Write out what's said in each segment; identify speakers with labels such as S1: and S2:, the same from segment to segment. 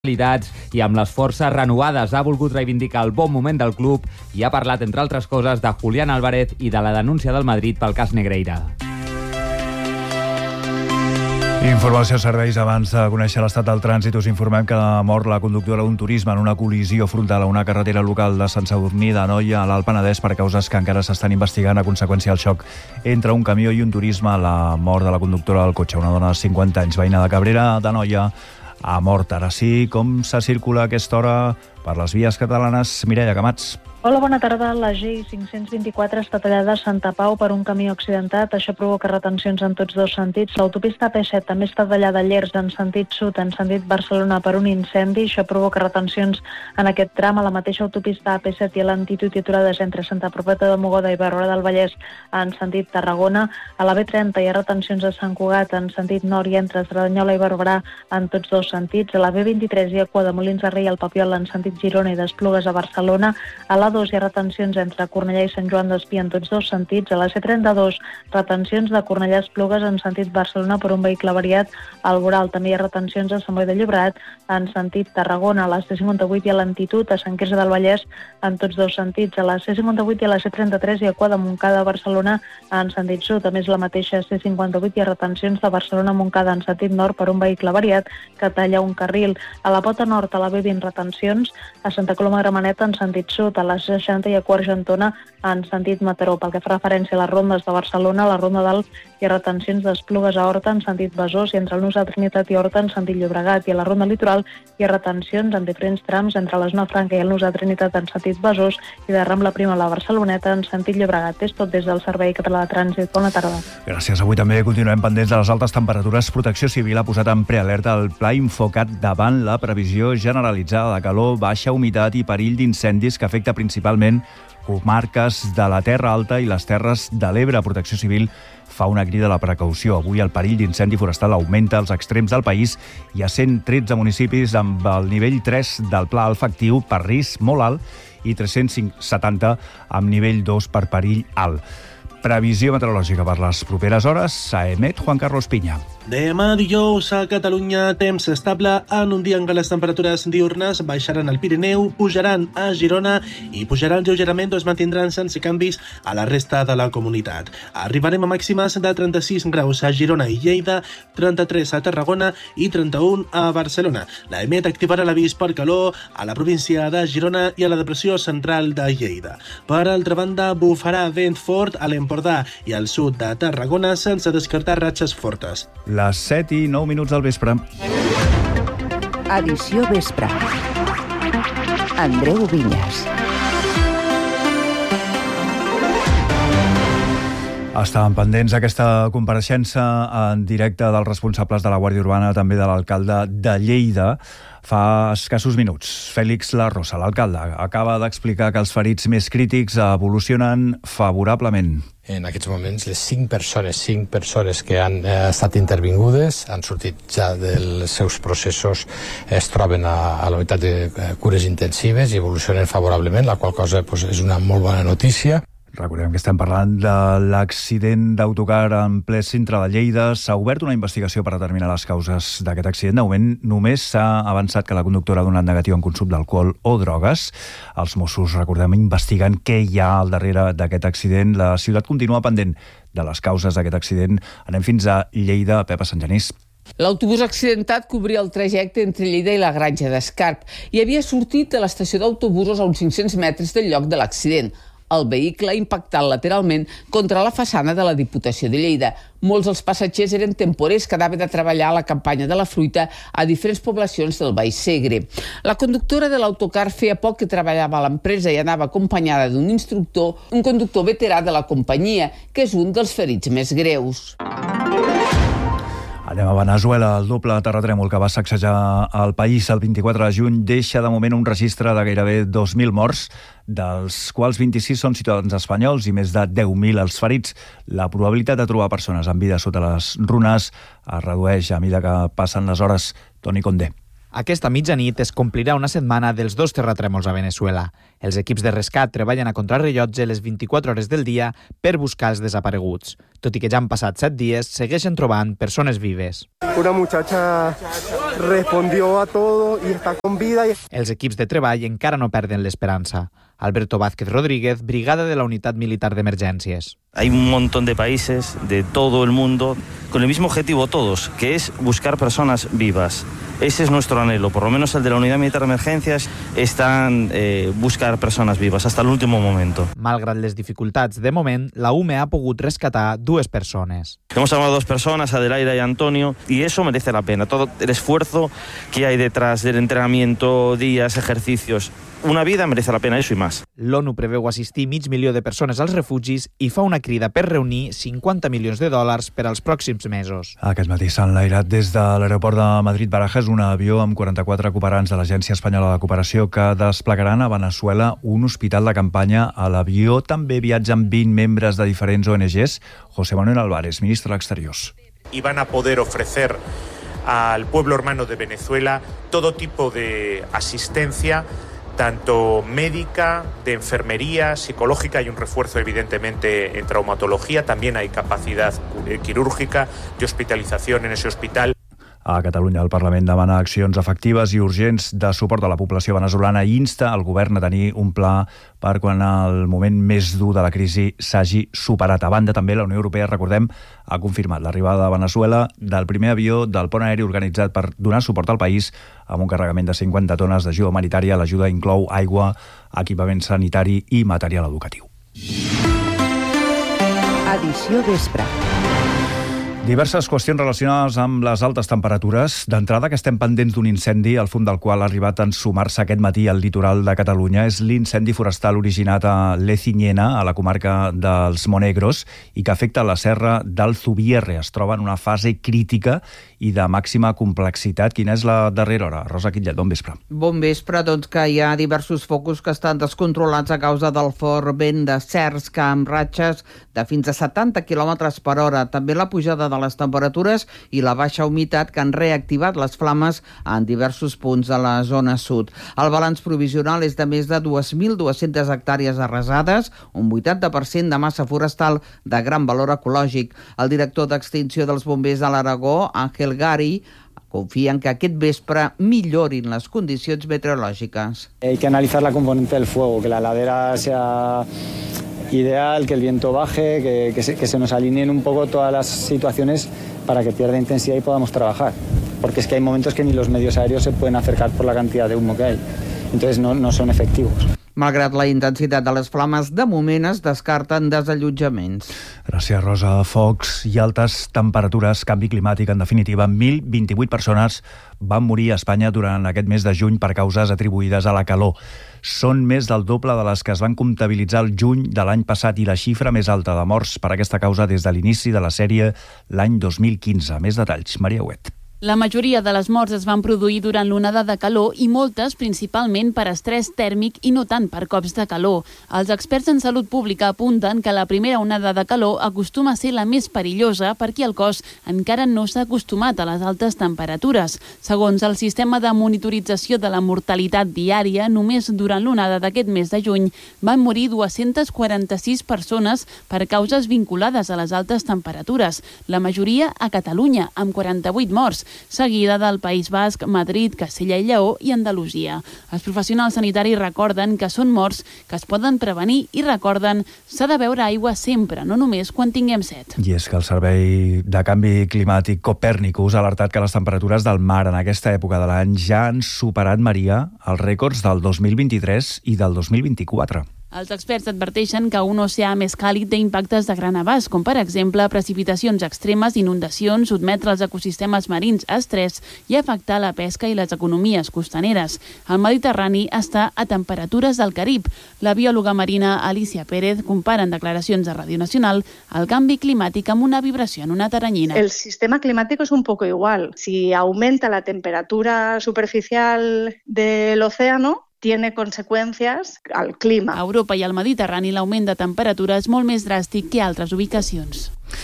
S1: i amb les forces renovades ha volgut reivindicar el bon moment del club i ha parlat, entre altres coses, de Julián Álvarez i de la denúncia del Madrid pel cas Negreira.
S2: Informació serveis. Abans de conèixer l'estat del trànsit, us informem que ha mort la conductora d'un turisme en una col·lisió frontal a una carretera local de Sant Sadurní d'Anoia, a l'Alt Penedès, per causes que encara s'estan investigant a conseqüència del xoc entre un camió i un turisme. La mort de la conductora del cotxe, una dona de 50 anys, veïna de Cabrera d'Anoia, ha mort. Ara sí, com se circula a aquesta hora per les vies catalanes? Mireia Camats.
S3: Hola, bona tarda. La G524 està tallada a Santa Pau per un camió accidentat. Això provoca retencions en tots dos sentits. L'autopista AP7 també està tallada a Llers en sentit sud, en sentit Barcelona, per un incendi. Això provoca retencions en aquest tram. A la mateixa autopista AP7 i a lentitud i aturades entre Santa Propeta de Mogoda i Barberà del Vallès en sentit Tarragona. A la B30 hi ha retencions a Sant Cugat en sentit nord i entre Cerdanyola i Barberà en tots dos sentits. A la B23 hi ha cua de Molins de Rei al Papiol en sentit Girona i d'Esplugues a Barcelona. A la 2 hi ha retencions entre Cornellà i Sant Joan d'Espí en tots dos sentits. A la C32, retencions de Cornellà a Esplugues en sentit Barcelona per un vehicle avariat al voral. També hi ha retencions a Sant Boi de Llobregat en sentit Tarragona. A la C58 hi ha lentitud a Sant Quirze del Vallès en tots dos sentits. A la C58 i a la C33 hi ha cua de Montcada a Barcelona en sentit sud. A més, la mateixa C58 hi ha retencions de Barcelona a Montcada en sentit nord per un vehicle avariat que talla un carril. A la Pota Nord, a la B20, retencions a Santa Coloma de Gramenet en sentit sud. A la C60 i a Quart Argentona en sentit Mataró. Pel que fa referència a les rondes de Barcelona, a la Ronda d'Alp hi ha retencions d'Esplugues a Horta en sentit Besòs i entre el Nus de Trinitat i Horta en sentit Llobregat. I a la Ronda Litoral hi ha retencions en diferents trams entre la Zona Franca i el Nus de Trinitat en sentit Besòs i de Rambla Prima a la Barceloneta en sentit Llobregat. És tot des del Servei Català de Trànsit. Bona tarda.
S2: Gràcies. Avui també continuem pendents de les altes temperatures. Protecció Civil ha posat en prealerta el pla Infocat davant la previsió generalitzada de calor, baixa humitat i perill d'incendis que afecta principalment comarques de la Terra Alta i les Terres de l'Ebre. Protecció Civil fa una crida a la precaució. Avui el perill d'incendi forestal augmenta als extrems del país. Hi ha 113 municipis amb el nivell 3 del pla efectiu per risc molt alt i 370 amb nivell 2 per perill alt. Previsió meteorològica per les properes hores s'ha emet Juan Carlos Piña.
S4: Demà dijous a Catalunya, temps estable en un dia en què les temperatures diurnes baixaran al Pirineu, pujaran a Girona i pujaran lleugerament o es mantindran sense canvis a la resta de la comunitat. Arribarem a màximes de 36 graus a Girona i Lleida, 33 a Tarragona i 31 a Barcelona. L'EMET activarà l'avís per calor a la província de Girona i a la depressió central de Lleida. Per altra banda, bufarà vent fort a l'Empordà i al sud de Tarragona sense descartar ratxes fortes.
S2: Les 7 i 9 minuts del vespre.
S5: Edició Vespre. Andreu Vinyes.
S2: Estàvem pendents d'aquesta compareixença en directe dels responsables de la Guàrdia Urbana, també de l'alcalde de Lleida. Fa escassos minuts, Fèlix Larrosa, l'alcalde, acaba d'explicar que els ferits més crítics evolucionen favorablement.
S6: En aquests moments, les 5 persones que han estat intervingudes han sortit ja dels seus processos, es troben a la unitat de cures intensives i evolucionen favorablement, la qual cosa és una molt bona notícia.
S2: Recordem que estem parlant de l'accident d'autocar en ple centre de Lleida. S'ha obert una investigació per determinar les causes d'aquest accident. De moment, només s'ha avançat que la conductora ha donat negatiu en consum d'alcohol o drogues. Els Mossos, recordem, investigant què hi ha al darrere d'aquest accident. La ciutat continua pendent de les causes d'aquest accident. Anem fins a Lleida, Pepa Sant Genís.
S7: L'autobús accidentat cobria el trajecte entre Lleida i la Granja d'Escarp i havia sortit de l'estació d'autobusos a uns 500 metres del lloc de l'accident. El vehicle ha impactat lateralment contra la façana de la Diputació de Lleida. Molts dels passatgers eren temporers que anaven a treballar a la campanya de la fruita a diferents poblacions del Baix Segre. La conductora de l'autocar feia poc que treballava a l'empresa i anava acompanyada d'un instructor, un conductor veterà de la companyia, que és un dels ferits més greus.
S2: Anem a Venezuela. El doble terratrèmol que va sacsejar el país el 24 de juny deixa de moment un registre de gairebé 2.000 morts, dels quals 26 són ciutadans espanyols i més de 10.000 els ferits. La probabilitat de trobar persones amb vida sota les runes es redueix a mesura que passen les hores. Toni Condé.
S5: Aquesta mitjanit es complirà una setmana dels 2 terratrèmols a Venezuela. Els equips de rescat treballen a contrarrellotge les 24 hores del dia per buscar els desapareguts. Tot i que ja han passat 7 dies, segueixen trobant persones vives.
S8: Una muchacha respondió a todo y está con vida.
S5: Els equips de treball encara no perden l'esperança. Alberto Vázquez Rodríguez, brigada de la Unitat Militar d'Emergències.
S9: Hay un montón de países de todo el mundo con el mismo objetivo todos, que es buscar personas vivas. Ese es nuestro anhelo, por lo menos el de la Unidad Militar de Emergencias, están buscar personas vivas hasta el último momento.
S5: Malgrat les dificultats, de moment, la UME ha pogut rescatar 2 persones.
S9: Hemos salvado a 2 personas, Adelaida y Antonio, y eso merece la pena. Todo el esfuerzo que hay detrás del entrenamiento, días, ejercicios, una vida merece la pena, eso y más.
S5: L'ONU preveu assistir $500.000 de persones als refugis i fa una crida per reunir $50 milions per als pròxims mesos.
S2: Aquest matí s'han enlairat des de l'aeroport de Madrid-Barajas un avió amb 44 cooperants de l'Agència Espanyola de Cooperació que desplegaran a Venezuela un hospital de campanya. A l'avió també viatgen 20 membres de diferents ONGs. José Manuel Álvarez, ministre d'Exteriors.
S10: Y van a poder ofrecer al pueblo hermano de Venezuela todo tipo de asistencia, tanto médica, de enfermería, psicológica. Hay un refuerzo evidentemente en traumatología, también hay capacidad quirúrgica de hospitalización en ese hospital.
S2: A Catalunya, el Parlament demana accions efectives i urgents de suport a la població veneçolana i insta el govern a tenir un pla per quan el moment més dur de la crisi s'hagi superat. A banda, també la Unió Europea, recordem, ha confirmat l'arribada a Veneçuela del primer avió del pont aeri organitzat per donar suport al país amb un carregament de 50 tones d'ajuda humanitària. L'ajuda inclou aigua, equipament sanitari i material educatiu.
S11: Edició vespre.
S2: Diverses qüestions relacionades amb les altes temperatures. D'entrada, que estem pendents d'un incendi, el fum del qual ha arribat a ensumar-se aquest matí al litoral de Catalunya. És l'incendi forestal originat a Leciñena, a la comarca dels Monegros, i que afecta la serra del Zubierre. Es troba en una fase crítica i de màxima complexitat. Quina és la darrera hora? Rosa Quillet, bon vespre.
S12: Bon vespre, doncs que hi ha diversos focus que estan descontrolats a causa del fort vent de cerç que amb ratxes de fins a 70 km per hora. També la pujada de les temperatures i la baixa humitat que han reactivat les flames en diversos punts de la zona sud. El balanç provisional és de més de 2.200 hectàrees arrasades, un 80% de massa forestal de gran valor ecològic. El director d'Extinció dels Bombers de l'Aragó, Ángel Gari, confien que aquest vespre millorin les condicions meteorològiques.
S13: Hay que analizar la componente del fuego, que la ladera sea ideal, que el viento baje, que se nos alineen un poco todas las situaciones para que pierda intensidad y podamos trabajar. Porque es que hay momentos que ni los medios aéreos se pueden acercar por la cantidad de humo que hay. Entonces no son efectivos.
S12: Malgrat la intensitat de les flames, de moment es descarten desallotjaments.
S2: Gràcies, Rosa. Focs i altes temperatures, canvi climàtic, en definitiva. 1.028 persones van morir a Espanya durant aquest mes de juny per causes atribuïdes a la calor. Són més del doble de les que es van comptabilitzar el juny de l'any passat i la xifra més alta de morts per aquesta causa des de l'inici de la sèrie l'any 2015. Més detalls, Maria Huet.
S14: La majoria de les morts es van produir durant l'onada de calor i moltes principalment per estrès tèrmic i no tant per cops de calor. Els experts en salut pública apunten que la primera onada de calor acostuma a ser la més perillosa perquè el cos encara no s'ha acostumat a les altes temperatures. Segons el sistema de monitorització de la mortalitat diària, només durant l'onada d'aquest mes de juny van morir 246 persones per causes vinculades a les altes temperatures, la majoria a Catalunya, amb 48 morts, seguida del País Basc, Madrid, Castella i Lleó i Andalusia. Els professionals sanitaris recorden que són morts que es poden prevenir i recorden s'ha de beure aigua sempre, no només quan tinguem set.
S2: I és que el Servei de Canvi Climàtic Copèrnicus ha alertat que les temperatures del mar en aquesta època de l'any ja han superat, Maria, els rècords del 2023 i del 2024.
S14: Els experts adverteixen que un oceà més càlid té impactes de gran abast, com per exemple precipitacions extremes, inundacions, sotmetre els ecosistemes marins a estrès i afectar la pesca i les economies costaneres. El Mediterrani està a temperatures del Carib. La biòloga marina Alicia Pérez compara en declaracions a Radio Nacional el canvi climàtic amb una vibració en una teranyina.
S15: El sistema climático es un poco igual. Si aumenta la temperatura superficial del océano, tiene conseqüències al clima.
S14: A Europa i al Mediterrani l'augment de temperatura és molt més dràstic que a altres ubicacions.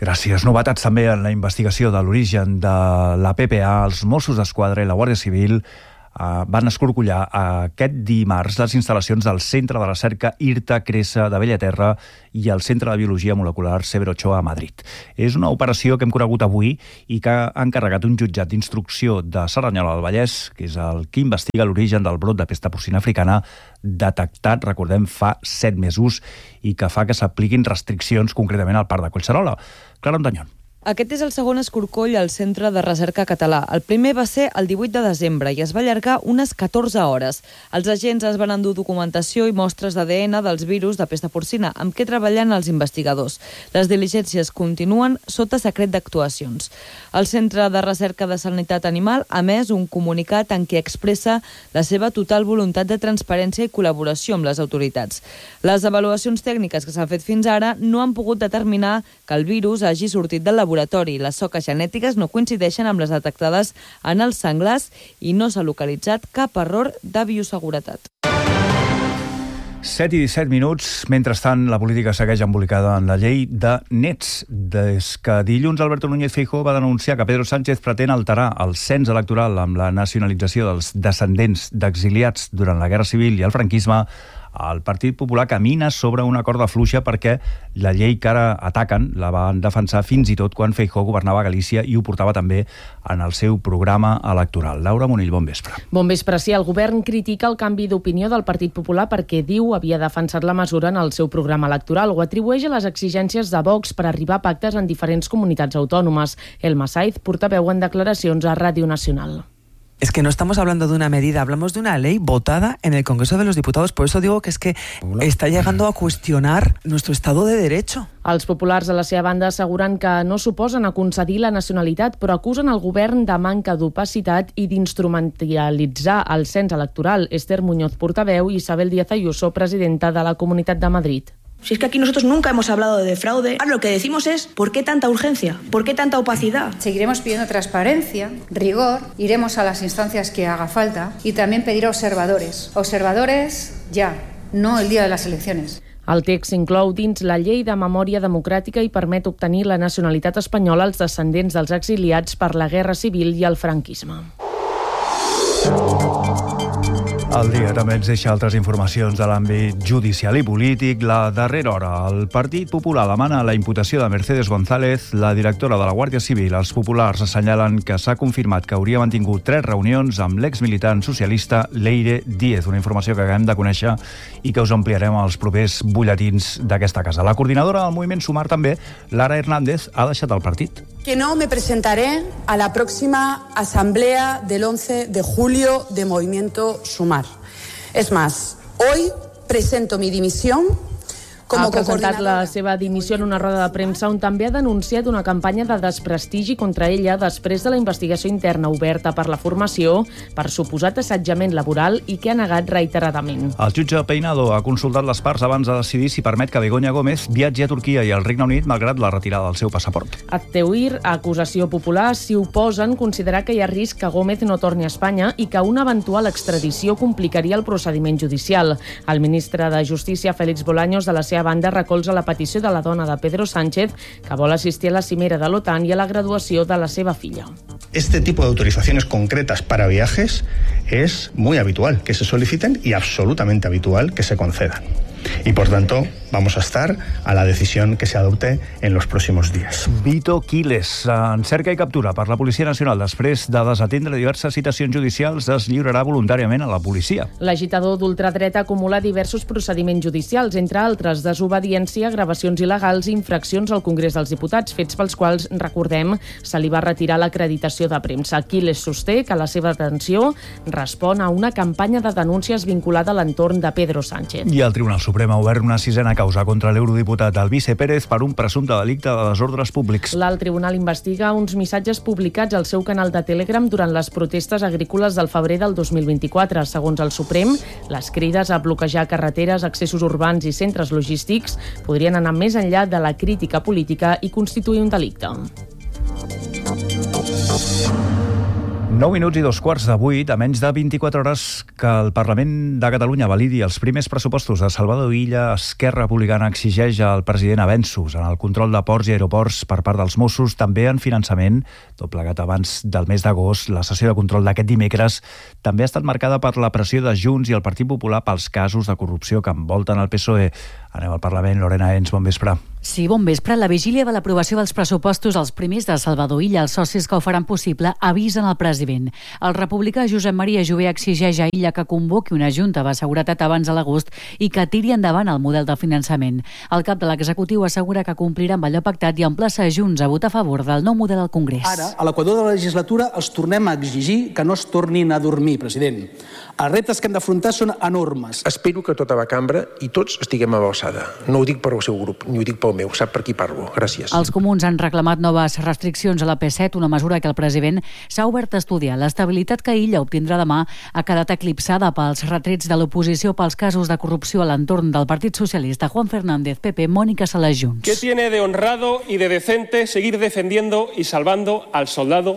S2: Gràcies. Novetats també en la investigació de l'origen de la PPA. Els Mossos d'Esquadra i la Guàrdia Civil van escorcollar aquest dimarts les instal·lacions del Centre de Recerca IRTA Cresa de Bellaterra i el Centre de Biologia Molecular Severo Ochoa a Madrid. És una operació que hem conegut avui i que ha encarregat un jutjat d'instrucció de Cerdanyola del Vallès, que és el que investiga l'origen del brot de pesta porcina africana detectat, recordem, fa 7 mesos i que fa que s'apliquin restriccions concretament al Parc de Collserola. Clara Ondanyon.
S11: Aquest és el segon escorcoll al Centre de Recerca Català. El primer va ser el 18 de desembre i es va allargar unes 14 hores. Els agents es van endur documentació i mostres d'ADN dels virus de pesta porcina, amb què treballen els investigadors. Les diligències continuen sota secret d'actuacions. El Centre de Recerca de Sanitat Animal ha emès un comunicat en què expressa la seva total voluntat de transparència i col·laboració amb les autoritats. Les avaluacions tècniques que s'han fet fins ara no han pogut determinar que el virus hagi sortit del laboratori. Les soques genètiques no coincideixen amb les detectades en els senglars i no s'ha localitzat cap error de bioseguretat.
S2: 7 i 17 minuts. Mentrestant, la política segueix embolicada en la llei de nets. Des que dilluns Alberto Núñez Feijóo va denunciar que Pedro Sánchez pretén alterar el cens electoral amb la nacionalització dels descendents d'exiliats durant la Guerra Civil i el franquisme, el Partit Popular camina sobre una corda fluixa perquè la llei que ara ataquen la van defensar fins i tot quan Feijóo governava a Galícia i ho portava també en el seu programa electoral. Laura Monill, bon vespre.
S16: Bon vespre. Sí, el govern critica el canvi d'opinió del Partit Popular perquè diu havia defensat la mesura en el seu programa electoral. Ho atribueix a les exigències de Vox per arribar a pactes en diferents comunitats autònomes. Elma Saiz, portaveu en declaracions a Ràdio Nacional.
S17: Es que no estamos hablando de una medida, hablamos de una ley votada en el Congreso de los Diputados. Por eso digo que es que está llegando a cuestionar nuestro Estado de Derecho.
S16: Els populars, a la seva banda, asseguren que no s'oposen a concedir la nacionalitat, però acusen el govern de manca d'opacitat i d'instrumentalitzar el cens electoral. Esther Muñoz, portaveu, i Isabel Díaz Ayuso, presidenta de la Comunitat de Madrid.
S18: Si es que aquí nosotros nunca hemos hablado de fraude, ahora lo que decimos es ¿por qué tanta urgencia? ¿Por qué tanta opacidad?
S19: Seguiremos pidiendo transparencia, rigor, iremos a las instancias que haga falta y también pedir observadores. Observadores ya, no el día de las elecciones.
S16: El text inclou dins la llei de memòria democràtica i permet obtenir la nacionalitat espanyola als descendents dels exiliats per la Guerra Civil i el franquisme.
S2: El dia també ens deixa altres informacions de l'àmbit judicial i polític. La darrera hora, el Partit Popular demana la imputació de Mercedes González, la directora de la Guàrdia Civil. Els populars assenyalen que s'ha confirmat que hauria mantingut 3 reunions amb l'exmilitant socialista Leire Díez, una informació que acabem de conèixer i que us ampliarem als propers butlletins d'aquesta casa. La coordinadora del moviment Sumar també, Lara Hernández, ha deixat el partit.
S20: Que no me presentaré a la próxima asamblea del 11 de julio de Movimiento Sumar. Es más, hoy presento mi dimisión.
S16: Ha presentat la seva dimissió en una roda de premsa on també ha denunciat una campanya de desprestigi contra ella després de la investigació interna oberta per la formació per suposat assetjament laboral i que ha negat reiteradament.
S2: El jutge Peinado ha consultat les parts abans de decidir si permet que Begoña Gómez viatgi a Turquia i al Regne Unit malgrat la retirada del seu passaport.
S16: Acteuir, acusació popular, s'hi oposen, considerar que hi ha risc que Gómez no torni a Espanya i que una eventual extradició complicaria el procediment judicial. El ministre de Justícia, Félix Bolaños, de la seva banda, recolza la petició de la dona de Pedro Sánchez, que vol assistir a la cimera de l'OTAN i a la graduació de la seva filla.
S21: Este tipo de autorizaciones concretas para viajes es muy habitual que se soliciten y absolutamente habitual que se concedan. Y por tanto vamos a estar a la decisión que se adopte en los próximos días.
S2: Vito Quiles, en cerca i captura per la Policia Nacional després de desatendre diverses citacions judicials, es lliurarà voluntàriament a la policia.
S16: L'agitador d'ultradreta acumula diversos procediments judicials, entre altres desobediència, gravacions il·legals i infraccions al Congrés dels Diputats, fets pels quals, recordem, se li va retirar l'acreditació de premsa. Quiles sosté que la seva detenció respon a una campanya de denúncies vinculada a l'entorn de Pedro Sánchez.
S2: I el Tribunal Suprem ha obert una 6a causa contra l'eurodiputat Albice Pérez per un presumpte delicte de desordres públics.
S16: L'alt tribunal investiga uns missatges publicats al seu canal de Telegram durant les protestes agrícoles del febrer del 2024. Segons el Suprem, les crides a bloquejar carreteres, accessos urbans i centres logístics podrien anar més enllà de la crítica política i constituir un delicte.
S2: 9 minuts i 2:15, a menys de 24 hores que el Parlament de Catalunya validi els primers pressupostos de Salvador Illa, Esquerra Republicana exigeix al president avenços en el control de ports i aeroports per part dels Mossos, també en finançament. Tot plegat abans del mes d'agost, la sessió de control d'aquest dimecres també ha estat marcada per la pressió de Junts i el Partit Popular pels casos de corrupció que envolten el PSOE. Anem al Parlament. Lorena Ens, bon vespre.
S1: Sí, bon vespre. La vigília de l'aprovació dels pressupostos, els primers de Salvador Illa, els socis que ho faran possible, avisen el president. El republicà Josep Maria Jové exigeix a Illa que convoqui una junta de seguretat abans de l'agost i que tiri endavant el model de finançament. El cap de l'executiu assegura que complirà amb allò pactat i emplaça Junts a votar a favor del nou model al Congrés.
S22: Ara, a l'equador de la legislatura, els tornem a exigir que no es tornin a dormir, president. Els reptes que hem d'afrontar són enormes.
S23: Espero que tota la cambra i tots estiguem a l'alçada. No ho dic per al seu grup, ni ho dic pel meu, sap per qui parlo. Gràcies.
S1: Els comuns han reclamat noves restriccions a la P7, una mesura que el president s'ha obert a estudiar. L'estabilitat que Illa obtindrà demà ha quedat eclipsada pels retrets de l'oposició pels casos de corrupció a l'entorn del Partit Socialista. Juan Fernández, PP, Mónica Salas, Junts.
S24: ¿Qué tiene de honrado y de decente seguir defendiendo y salvando al soldado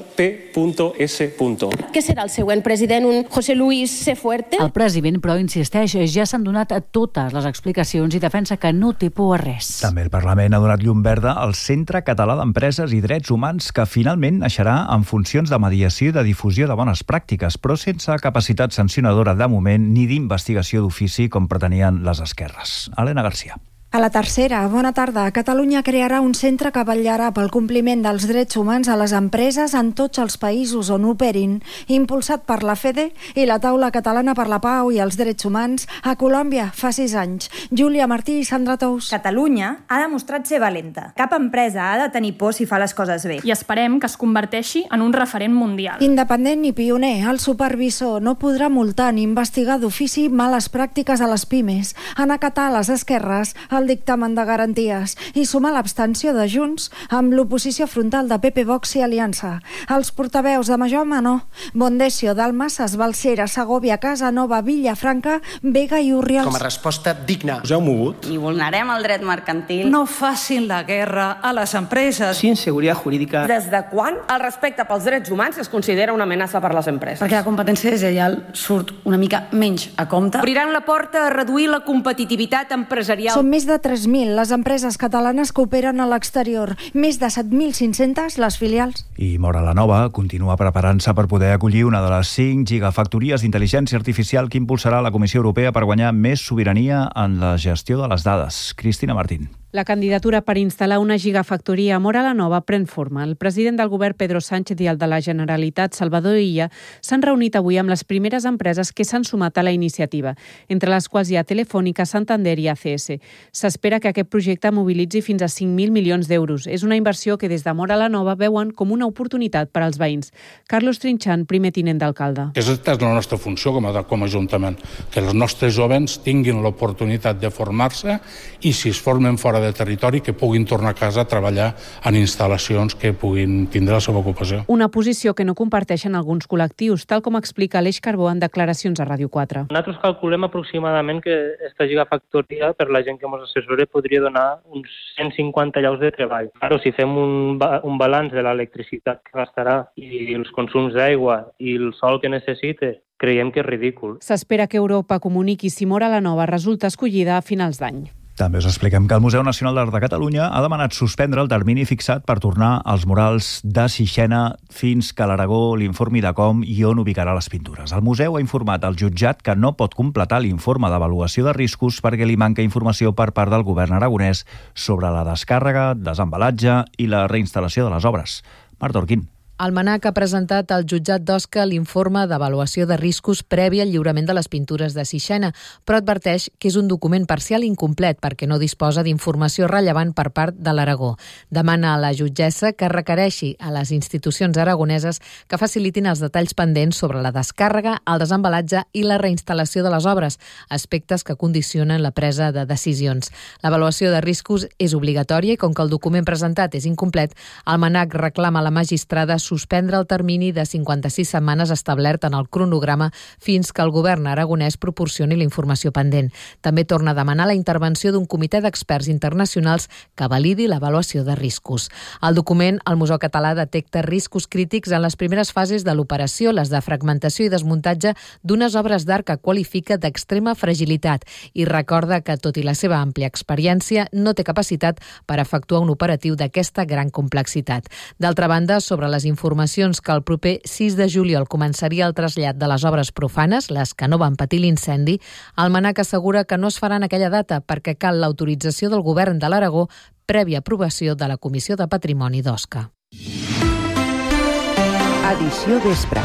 S24: P.S.
S25: Què serà el següent president, un José Luis C. Fuerte?
S1: El president, però, insisteix, ja s'han donat totes les explicacions i defensa que no té por a res.
S2: També el Parlament ha donat llum verda al Centre Català d'Empreses i Drets Humans, que finalment naixerà en funcions de mediació i de difusió de bones pràctiques, però sense capacitat sancionadora de moment ni d'investigació d'ofici com pretenien les esquerres. Helena Garcia.
S26: A la tercera, bona tarda. Catalunya crearà un centre que vetllarà pel compliment dels drets humans a les empreses en tots els països on operin, impulsat per la FEDE i la Taula Catalana per la Pau i els Drets Humans a Colòmbia fa 6 anys. Júlia Martí i Sandra Tous.
S27: Catalunya ha demostrat ser valenta. Cap empresa ha de tenir por si fa les coses bé.
S28: I esperem que es converteixi en un referent mundial.
S26: Independent i pioner, el supervisor no podrà multar ni investigar d'ofici males pràctiques a les pimes, en acatar a les esquerres el dictamen de garanties i sumar l'abstenció de Junts amb l'oposició frontal de PP, Vox i Aliança. Els portaveus de Major Manó, Bondesio, Dalmases, Balsera, Segovia, Casanova, Villafranca, Vega i Orriols.
S29: Com a resposta digna. Us heu mogut?
S27: Ni vulnerem el dret mercantil.
S28: No facin la guerra a les empreses.
S29: Sin seguridad jurídica.
S27: Des de quan el respecte pels drets humans es considera una amenaça per les empreses?
S28: Perquè la competència deslleial surt una mica menys a compte.
S27: Obriran la porta a reduir la competitivitat empresarial.
S26: Són més de 3.000 les empreses catalanes que operen a l'exterior, més de 7.500 les filials.
S2: I Móra la Nova continua preparant-se per poder acollir una de les 5 gigafactories d'intel·ligència artificial que impulsarà la Comissió Europea per guanyar més sobirania en la gestió de les dades. Cristina Martín.
S30: La candidatura per instal·lar una gigafactoria a Móra la Nova pren forma. El president del govern, Pedro Sánchez, i el de la Generalitat, Salvador Illa, s'han reunit avui amb les primeres empreses que s'han sumat a la iniciativa, entre les quals hi ha Telefònica, Santander i ACS. S'espera que aquest projecte mobilitzi fins a 5.000 milions d'euros. És una inversió que des de Móra la Nova veuen com una oportunitat per als veïns. Carlos Trinxant, primer tinent d'alcalde.
S31: Aquesta és la nostra funció com a Ajuntament, que els nostres jovens tinguin l'oportunitat de formar-se i si es formen fora de territori que puguin tornar a casa a treballar en instal·lacions que puguin tindre la seva ocupació.
S30: Una posició que no comparteixen alguns col·lectius, tal com explica Aleix Carbó en declaracions a Ràdio 4.
S32: Nosaltres calculem aproximadament que aquesta gigafactoria, per la gent que ens assessora, podria donar uns 150 llocs de treball. Claro, si fem un balanç de l'electricitat que gastarà i els consums d'aigua i el sol que necessita, creiem que és ridícul.
S30: S'espera que Europa comuniqui si Móra la Nova resulta escollida a finals d'any.
S2: També us expliquem que el Museu Nacional d'Art de Catalunya ha demanat suspendre el termini fixat per tornar als murals de Sixena fins que l'Aragó l'informi de com i on ubicarà les pintures. El museu ha informat al jutjat que no pot completar l'informe d'avaluació de riscos perquè li manca informació per part del govern aragonès sobre la descàrrega, desembalatge i la reinstal·lació de les obres. Marta Orquín.
S33: El MNAC ha presentat al jutjat d'Osca l'informe d'avaluació de riscos previ al lliurament de les pintures de Sixena, però adverteix que és un document parcial incomplet perquè no disposa d'informació rellevant per part de l'Aragó. Demana a la jutgessa que requereixi a les institucions aragoneses que facilitin els detalls pendents sobre la descàrrega, el desembalatge i la reinstal·lació de les obres, aspectes que condicionen la presa de decisions. L'avaluació de riscos és obligatòria i com que el document presentat és incomplet, el MNAC reclama a la magistrada suspendre el termini de 56 setmanes establert en el cronograma fins que el govern aragonès proporcioni la informació pendent. També torna a demanar la intervenció d'un comitè d'experts internacionals que validi l'avaluació de riscos. Al document, el Museu Català detecta riscos crítics en les primeres fases de l'operació, les de fragmentació i desmuntatge d'unes obres d'art que qualifica d'extrema fragilitat i recorda que, tot i la seva àmplia experiència, no té capacitat per efectuar un operatiu d'aquesta gran complexitat. D'altra banda, sobre les informacions que el proper 6 de juliol començaria el trasllat de les obres profanes, les que no van patir l'incendi, el MNAC assegura que no es farà en aquella data perquè cal l'autorització del govern de l'Aragó prèvia aprovació de la Comissió de Patrimoni d'Osca.
S3: Edició vespre.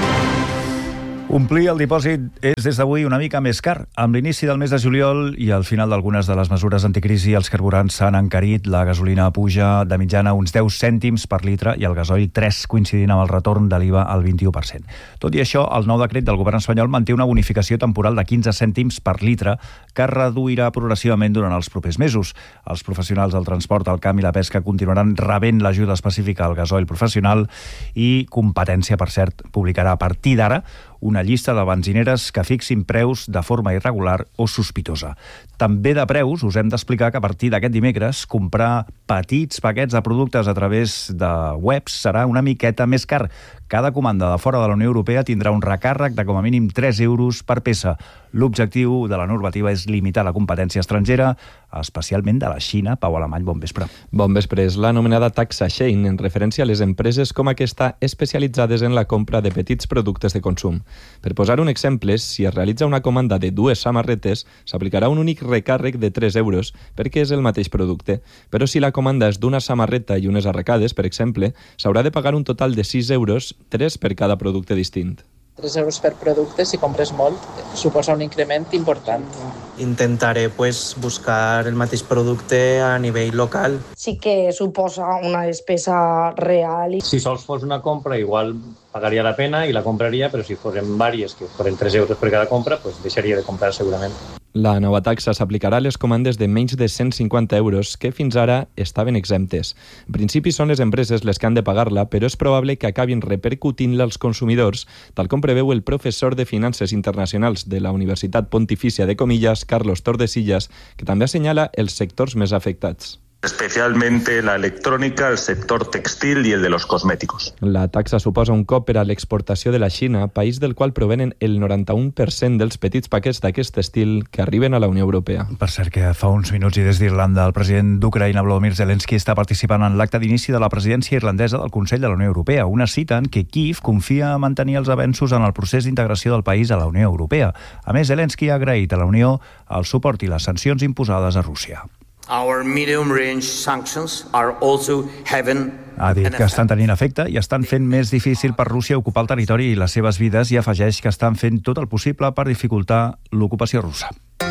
S2: Omplir el dipòsit és des d'avui una mica més car. Amb l'inici del mes de juliol i al final d'algunes de les mesures anticrisi, els carburants s'han encarit. La gasolina puja de mitjana uns 10 cèntims per litre i el gasoil 3, coincidint amb el retorn de l'IVA al 21%. Tot i això, el nou decret del govern espanyol manté una bonificació temporal de 15 cèntims per litre que reduirà progressivament durant els propers mesos. Els professionals del transport, el camp i la pesca continuaran rebent l'ajuda específica al gasoil professional i Competència, per cert, publicarà a partir d'ara una llista de benzineres que fixin preus de forma irregular o sospitosa. També de preus us hem d'explicar que a partir d'aquest dimecres comprar petits paquets de productes a través de webs serà una miqueta més car. Cada comanda de fora de la Unió Europea tindrà un recàrrec de com a mínim 3 euros per peça. L'objectiu de la normativa és limitar la competència estrangera, especialment de la Xina. Pau Alemany, bon vespre.
S4: Bon vespre. És l'anomenada taxa Shein, en referència a les empreses com aquesta especialitzades en la compra de petits productes de consum. Per posar un exemple, si es realitza una comanda de 2 samarretes, s'aplicarà un únic recàrrec de 3 euros, perquè és el mateix producte. Però si la comanda és d'una samarreta i unes arracades, per exemple, s'haurà de pagar un total de 6 euros, 3 per cada producte distint.
S5: 3 euros per producte, si compres molt, suposa un increment important.
S6: Intentaré buscar el mateix producte a nivell local.
S25: Sí que suposa una despesa real.
S7: Si sols fos una compra, igual pagaria la pena i la compraria, però si fossin vàries, que foren 3 euros per cada compra, doncs deixaria de comprar segurament.
S4: La nova taxa s'aplicarà a les comandes de menys de 150 euros que fins ara estaven exemptes. En principi són les empreses les que han de pagar-la, però és probable que acabin repercutint-la als consumidors, tal com preveu el professor de Finances Internacionals de la Universitat Pontifícia de Comillas, Carlos Tordesillas, que també assenyala els sectors més afectats.
S8: Especialmente la electrónica, el sector textil y el de los cosméticos.
S4: La taxa suposa un cop per a l'exportació de la Xina, país del qual provenen el 91% dels petits paquets d'aquest estil que arriben a la Unió Europea.
S2: Per cert, que fa uns minuts i des d'Irlanda, el president d'Ucraïna, Volodymyr Zelensky, està participant en l'acte d'inici de la presidència irlandesa del Consell de la Unió Europea, una cita en què Kyiv confia a mantenir els avenços en el procés d'integració del país a la Unió Europea. A més, Zelensky ha agraït a la Unió el suport i les sancions imposades a Rússia.
S9: Our medium-range sanctions are also having
S2: ha dit que estan tenint efecte i estan fent més difícil per Rússia ocupar el territori i les seves vides, i afegeix que estan fent tot el possible per dificultar l'ocupació russa.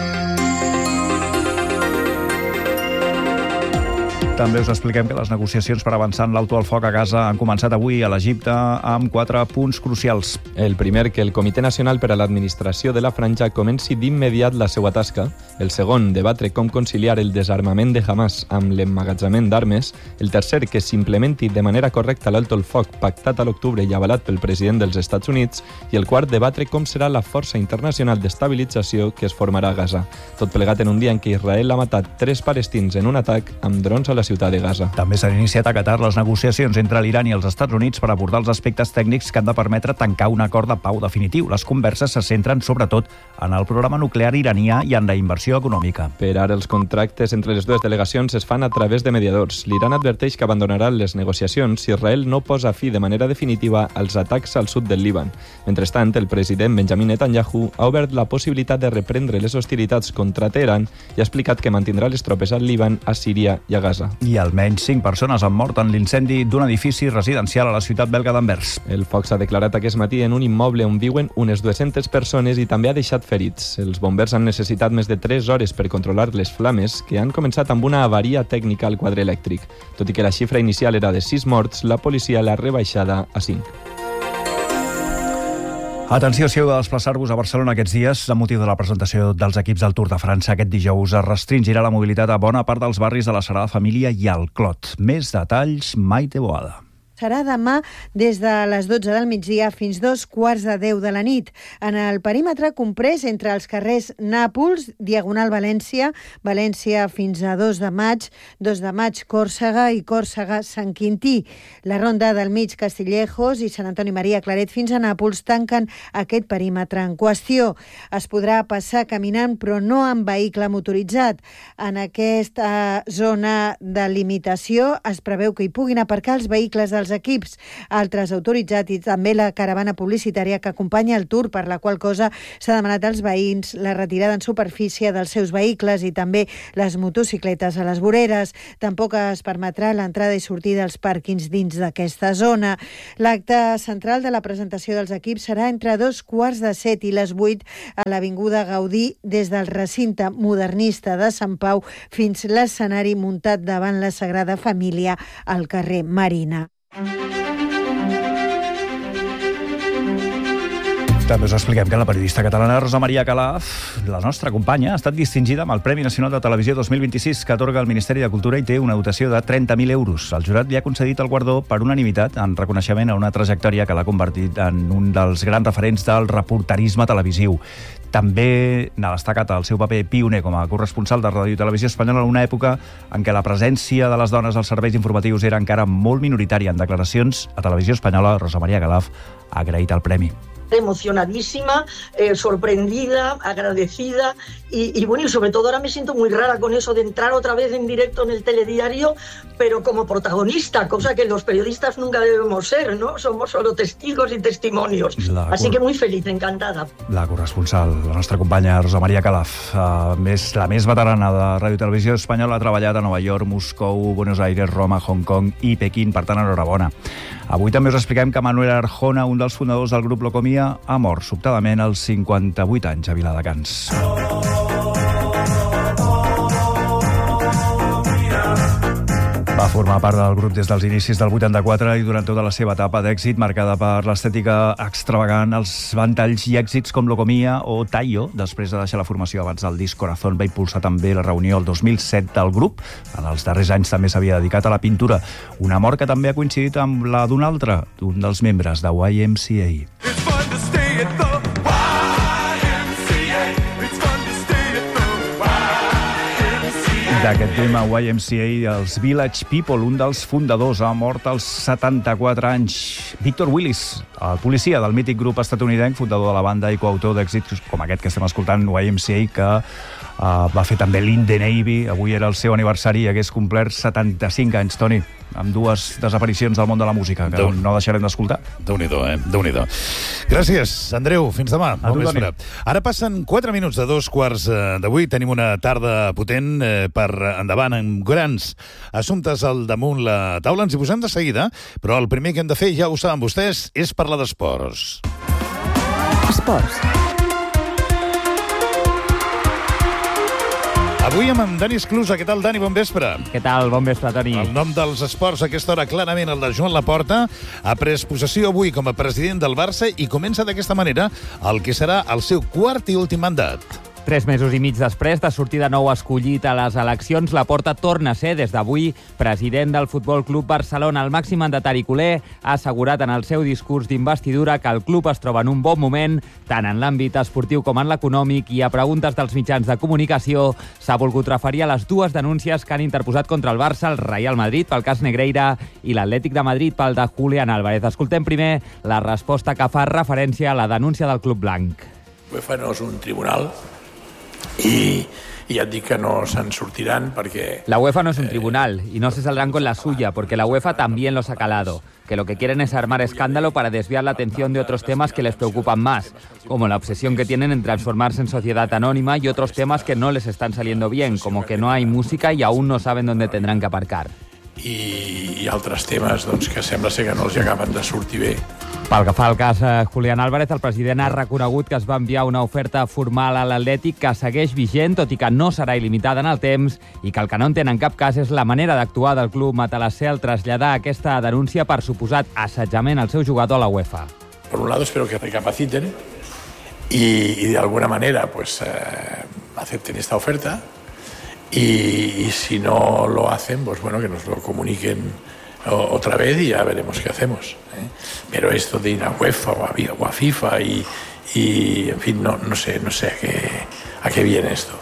S2: També us expliquem que les negociacions per avançar en l'alto al foc a Gaza han començat avui a l'Egipte amb 4 punts crucials.
S4: El primer, que el Comitè Nacional per a l'Administració de la Franja comenci d'immediat la seva tasca. El segon, debatre com conciliar el desarmament de Hamas amb l'emmagatzament d'armes. El tercer, que s'implementi de manera correcta l'alto al foc pactat a l'octubre i avalat pel president dels Estats Units. I el quart, debatre com serà la força internacional d'estabilització que es formarà a Gaza. Tot plegat en un dia en què Israel ha matat 3 palestins en un atac amb drons a la ciutat de Gaza.
S2: També s'han iniciat a Qatar les negociacions entre l'Iran i els Estats Units per abordar els aspectes tècnics que han de permetre tancar un acord de pau definitiu. Les converses se centren sobretot en el programa nuclear iranià i en la inversió econòmica.
S4: Per ara, els contractes entre les dues delegacions es fan a través de mediadors. L'Iran adverteix que abandonarà les negociacions si Israel no posa fi de manera definitiva als atacs al sud del Líban. Mentrestant, el president Benjamin Netanyahu ha obert la possibilitat de reprendre les hostilitats contra Teheran i ha explicat que mantindrà les tropes al Líban, a Síria i a Gaza.
S2: I almenys 5 persones han mort en l'incendi d'un edifici residencial a la ciutat belga d'Anvers.
S4: El foc s'ha declarat aquest matí en un immoble on viuen unes 200 persones i també ha deixat ferits. Els bombers han necessitat més de 3 hores per controlar les flames, que han començat amb una avaria tècnica al quadre elèctric. Tot i que la xifra inicial era de 6 morts, la policia l'ha rebaixada a 5.
S2: Atenció, si heu de desplaçar-vos a Barcelona aquests dies, amb motiu de la presentació dels equips del Tour de França aquest dijous, es restringirà la mobilitat a bona part dels barris de la Sagrada Família i al Clot. Més detalls, Maite Boada.
S3: serà demà des de les 12 del migdia fins 2:15 de la nit. En el perímetre comprès entre els carrers Nàpols, Diagonal València, València fins a 2 de maig, 2 de maig Còrsega i Còrsega Sant Quintí. La ronda del mig Castillejos i Sant Antoni Maria Claret fins a Nàpols tanquen aquest perímetre en qüestió. Es podrà passar caminant però no amb vehicle motoritzat. En aquesta zona de limitació es preveu que hi puguin aparcar els vehicles dels equips, altres autoritzats i també la caravana publicitària que acompanya el Tour, per la qual cosa s'ha demanat als veïns la retirada en superfície dels seus vehicles i també les motocicletes a les voreres. Tampoc es permetrà l'entrada i sortida dels pàrquings dins d'aquesta zona. L'acte central de la presentació dels equips serà entre 2:15 i les 8 a l'Avinguda Gaudí, des del recinte modernista de Sant Pau fins l'escenari muntat davant la Sagrada Família al carrer Marina.
S2: També us expliquem que la periodista catalana Rosa Maria Calaf, la nostra companya, ha estat distingida amb el Premi Nacional de Televisió 2026 que atorga el Ministeri de Cultura i té una dotació de 30.000 euros. El jurat li ha concedit el guardó per unanimitat en reconeixement a una trajectòria que l'ha convertit en un dels grans referents del reporterisme televisiu. També n'ha destacat el seu paper pioner com a corresponsal de Ràdio i Televisió Espanyola en una època en què la presència de les dones als serveis informatius era encara molt minoritària. En declaracions a Televisió Espanyola, Rosa Maria Calaf ha agraït el premi.
S10: Emocionadísima, sorprendida, agradecida y bueno, y sobre todo ahora me siento muy rara con eso de entrar otra vez en directo en el telediario, pero como protagonista, cosa que los periodistas nunca debemos ser, ¿no? Somos solo testigos y testimonios. Así que muy feliz, encantada.
S2: La corresponsal, la nostra companya Rosa Maria Calaf, la més veterana de Ràdio i Televisió Espanyola, ha treballat a Nova York, Moscou, Buenos Aires, Roma, Hong Kong i Pequín, per tant, enhorabona. Avui també us expliquem que Manuel Arjona, un dels fundadors del grup Locomia, ha mort sobtadament als 58 anys a Viladecans. Va formar part del grup des dels inicis del 84 i durant tota la seva etapa d'èxit, marcada per l'estètica extravagant, els ventalls i èxits com Locomia o Tayo. Després de deixar la formació abans del disc Corazón, va impulsar també la reunió el 2007 del grup. En els darrers anys també s'havia dedicat a la pintura. Una mort que també ha coincidit amb la d'un altre, d'un dels membres de YMCA. D'aquest tema YMCA, els Village People, un dels fundadors, ha mort als 74 anys. Victor Willis, el policia del mític grup estatunidenc, fundador de la banda i coautor d'èxits com aquest que estem escoltant, YMCA, que va fer també l'In the Navy. Avui era el seu aniversari i hagués complert 75 anys, Toni, amb dues desaparicions del món de la música, que no deixarem d'escoltar.
S11: Déu-n'hi-do, Déu-n'hi-do. Gràcies, Andreu. Fins demà. Bon vespre. Ara passen 4 minuts de 2:15 Tenim una tarda potent per endavant, amb grans assumptes al damunt la taula. Ens hi posem de seguida, però el primer que hem de fer, ja ho saben vostès, és parlar d'esports.
S1: Esports.
S11: Avui amb Dani Esclusa. Què tal, Dani? Bon vespre.
S12: Què tal? Bon vespre, Toni.
S11: El nom dels esports a aquesta hora, clarament el de Joan Laporta, ha pres possessió avui com a president del Barça i comença d'aquesta manera el que serà el seu quart i últim mandat.
S12: 3 mesos i mig després de sortir de nou escollit a les eleccions, Laporta torna a ser, des d'avui, president del Futbol Club Barcelona. El màxim mandatari culer ha assegurat en el seu discurs d'investidura que el club es troba en un bon moment, tant en l'àmbit esportiu com en l'econòmic, i a preguntes dels mitjans de comunicació s'ha volgut referir a les dues denúncies que han interposat contra el Barça, el Real Madrid pel cas Negreira i l'Atlètic de Madrid pel de Julián Álvarez. Escoltem primer la resposta que fa referència a la denúncia del Club Blanc.
S13: UEFA no és un tribunal y ya et dic que no se'n sortiran porque...
S12: La UEFA no es un tribunal y no se saldrán con la suya porque la UEFA también los ha calado, que lo que quieren es armar escándalo para desviar la atención de otros temas que les preocupan más, como la obsesión que tienen en transformarse en sociedad anónima y otros temas que no les están saliendo bien, como que no hay música y aún no saben dónde tendrán que aparcar.
S13: I altres temes doncs, que sembla ser que no els acaben de sortir bé.
S12: Pel que fa al cas Julián Álvarez, el president ha reconegut que es va enviar una oferta formal a l'Atlètic que segueix vigent, tot i que no serà il·limitada en el temps, i que el que no entén en cap cas és la manera d'actuar del club matalasser al traslladar aquesta denúncia per suposat assetjament al seu jugador a la UEFA.
S13: Por un lado, espero que recapaciten y de alguna manera pues, acepten esta oferta. Y si no lo hacen, pues bueno, que nos lo comuniquen otra vez y ya veremos qué hacemos, ¿eh? Pero esto de ir a UEFA o a FIFA y en fin, no sé a qué viene esto.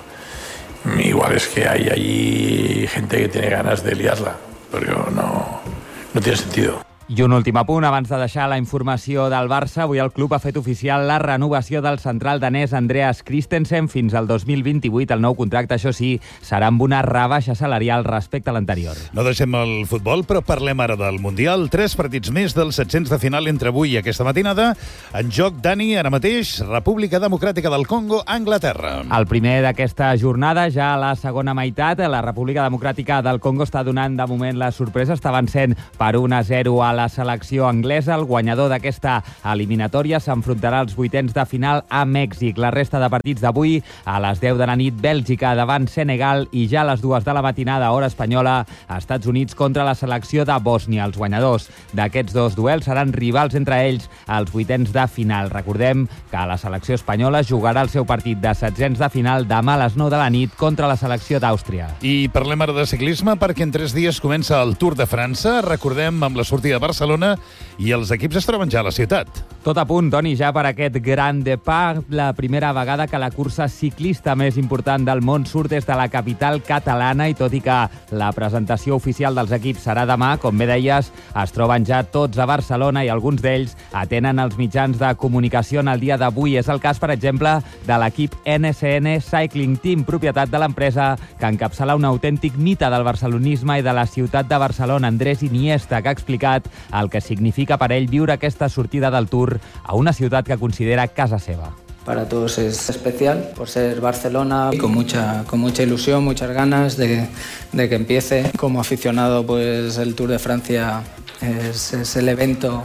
S13: Igual es que hay allí gente que tiene ganas de liarla, pero no tiene sentido.
S12: I un últim apunt, abans de deixar la informació del Barça, avui el club ha fet oficial la renovació del central danès Andreas Christensen fins al 2028. El nou contracte, això sí, serà amb una rebaixa salarial respecte a l'anterior.
S11: No deixem el futbol, però parlem ara del Mundial. 3 partits més dels 700 de final entre avui i aquesta matinada. En joc, Dani, ara mateix, República Democràtica del Congo, Anglaterra.
S12: El primer d'aquesta jornada, ja a la segona meitat, la República Democràtica del Congo està donant de moment la sorpresa, està vencent per 1-0 a la selecció anglesa. El guanyador d'aquesta eliminatòria s'enfrontarà als vuitens de final a Mèxic. La resta de partits d'avui, a les 10 de la nit, Bèlgica davant Senegal i ja a les 2 de la matinada, hora espanyola, Estats Units contra la selecció de Bòsnia. Els guanyadors d'aquests dos duels seran rivals entre ells als vuitens de final. Recordem que la selecció espanyola jugarà el seu partit de setzents de final demà a les 9 de la nit contra la selecció d'Àustria.
S11: I parlem ara de ciclisme perquè en 3 dies comença el Tour de França. Recordem amb la sortida de Barcelona i els equips es troben ja a la ciutat.
S12: Tot a punt, Toni, ja per aquest Grand Depart, la primera vegada que la cursa ciclista més important del món surt des de la capital catalana i tot i que la presentació oficial dels equips serà demà, com bé deies, es troben ja tots a Barcelona i alguns d'ells atenen els mitjans de comunicació en el dia d'avui. És el cas, per exemple, de l'equip NSN Cycling Team, propietat de l'empresa que encapçala un autèntic mite del barcelonisme i de la ciutat de Barcelona, Andrés Iniesta, que ha explicat el que significa per ell viure aquesta sortida del Tour a una ciutat que considera casa seva.
S14: Para todos es especial por ser Barcelona, con mucha ilusión, muchas ganas de que empiece. Como aficionado, pues el Tour de Francia es el evento,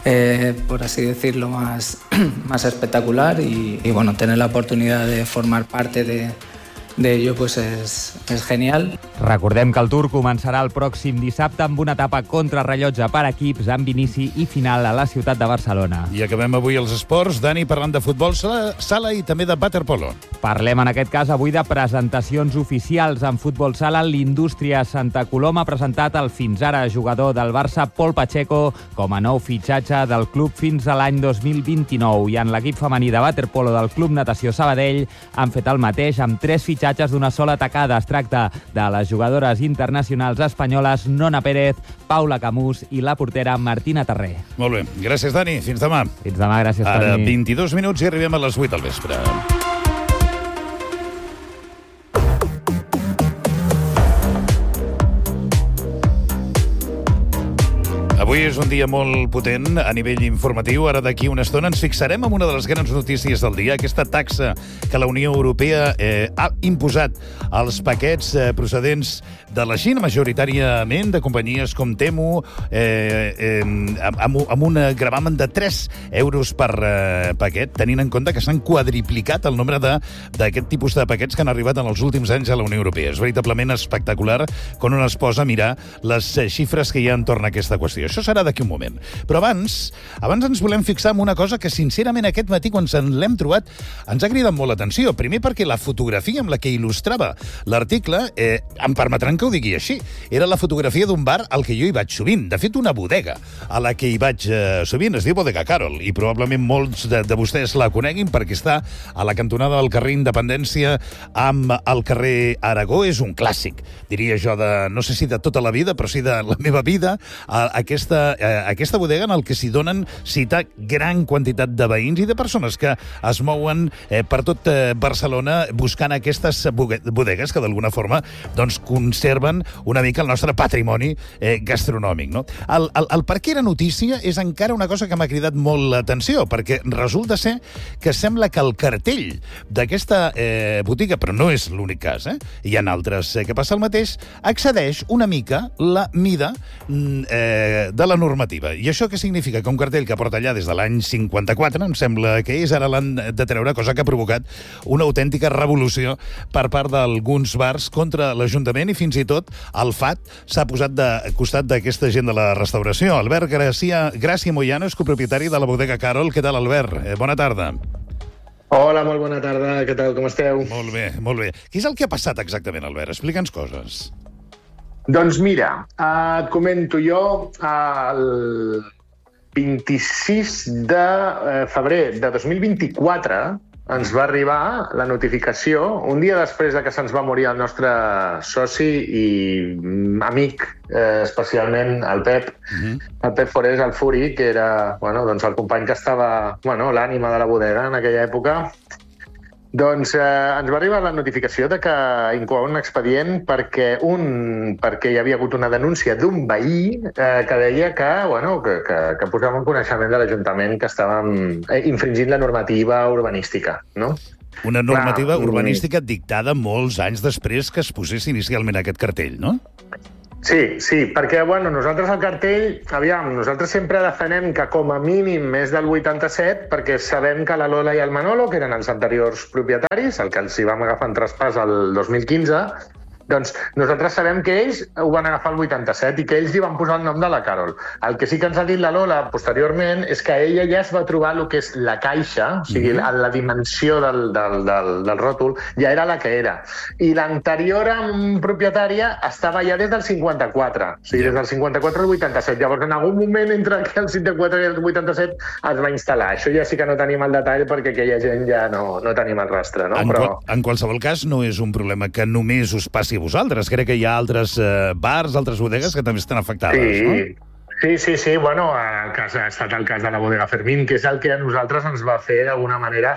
S14: por así decirlo, más espectacular y bueno, tener la oportunidad de formar parte de ello pues es genial.
S12: Recordem que el Tour començarà el pròxim dissabte amb una etapa contrarrellotge per equips amb inici i final a la ciutat de Barcelona.
S11: I acabem avui els esports, Dani, parlant de futbol sala i també de waterpolo.
S12: Parlem en aquest cas avui de presentacions oficials en futbol sala. L'Indústria Santa Coloma ha presentat el fins ara jugador del Barça, Pol Pacheco, com a nou fitxatge del club fins a l'any 2029. I en l'equip femení de waterpolo del Club Natació Sabadell han fet el mateix amb 3 fitxatges d'una sola tacada. Es tracta de les jugadores internacionals espanyoles Nona Pérez, Paula Camús i la portera Martina Terré.
S11: Molt bé. Gràcies, Dani. Fins demà.
S12: Fins demà, gràcies, Toni.
S11: Ara 22 minuts i arribem a les 8 del vespre. Avui és un dia molt potent a nivell informatiu. Ara d'aquí una estona ens fixarem en una de les grans notícies del dia, aquesta taxa que la Unió Europea ha imposat als paquets procedents de la Xina, majoritàriament de companyies com Temu, amb un gravamen de 3 euros per paquet, tenint en compte que s'han quadriplicat el nombre d'aquest tipus de paquets que han arribat en els últims anys a la Unió Europea. És veritablement espectacular quan un es posa a mirar les xifres que hi ha entorn a aquesta qüestió. Això serà d'aquí un moment. Però abans ens volem fixar en una cosa que, sincerament, aquest matí, quan l'hem trobat, ens ha cridat molt l'atenció. Primer perquè la fotografia amb la que il·lustrava l'article, em permetran que ho digui així, era la fotografia d'un bar al que jo hi vaig sovint. De fet, una bodega a la que hi vaig sovint. Es diu Bodega Carol, i probablement molts de vostès la coneguin perquè està a la cantonada del carrer Independència amb el carrer Aragó. És un clàssic, diria jo, no sé si de tota la vida, però sí de la meva vida, aquesta bodega en el que s'hi donen cita gran quantitat de veïns i de persones que es mouen per tot Barcelona buscant aquestes bodegues que d'alguna forma doncs conserven una mica el nostre patrimoni gastronòmic, no? El per què era notícia és encara una cosa que m'ha cridat molt l'atenció, perquè resulta ser que sembla que el cartell d'aquesta botiga, però no és l'únic cas, hi ha altres que passa el mateix, excedeix una mica la mida de la normativa. I això què significa? Que un cartell que porta allà des de l'any 54, em sembla que és, ara l'han de treure, cosa que ha provocat una autèntica revolució per part d'alguns bars contra l'Ajuntament i fins i tot el FAT s'ha posat de costat d'aquesta gent de la restauració. Albert Gràcia Moyano és copropietari de la Bodega Carol. Què tal, Albert? Bona tarda.
S15: Hola, molt bona tarda. Què tal, com esteu?
S11: Molt bé, molt bé. Què és el que ha passat exactament, Albert? Explica'ns coses.
S15: Doncs mira, et comento jo, el 26 de febrer de 2024 ens va arribar la notificació, un dia després de que se'ns va morir el nostre soci i amic, especialment el Pep, el Pep Forés, el Furi, que era el company que estava, l'ànima de la bodega en aquella època. Doncs ens va arribar la notificació de que inclou un expedient perquè hi havia hagut una denúncia d'un veí que deia que posava en coneixement de l'Ajuntament que estàvem infringint la normativa urbanística, no?
S11: Una normativa urbanística dictada molts anys després que es posés inicialment aquest cartell, no?
S15: Sí, perquè nosaltres al cartell, nosaltres sempre defenem que com a mínim és del 87, perquè sabem que la Lola i el Manolo, que eren els anteriors propietaris, el que els hi vam agafar en traspàs el 2015, doncs nosaltres sabem que ells ho van agafar el 87 i que ells hi van posar el nom de la Carol. El que sí que ens ha dit la Lola posteriorment és que ella ja es va trobar el que és la caixa, o sigui, la dimensió del ròtol, ja era la que era. I l'anterior propietària estava ja des del 54, o sigui, des del 54 al 87. Llavors, en algun moment entre el 54 i el 87 es va instal·lar. Això ja sí que no tenim el detall perquè aquella gent ja no tenim el rastre, no?
S11: En qualsevol cas, no és un problema que només us passi a vosaltres. Crec que hi ha altres bars, altres bodegues que també estan afectades, no?
S15: Sí. Ha estat el cas de la bodega Fermín, que és el que a nosaltres ens va fer, d'alguna manera,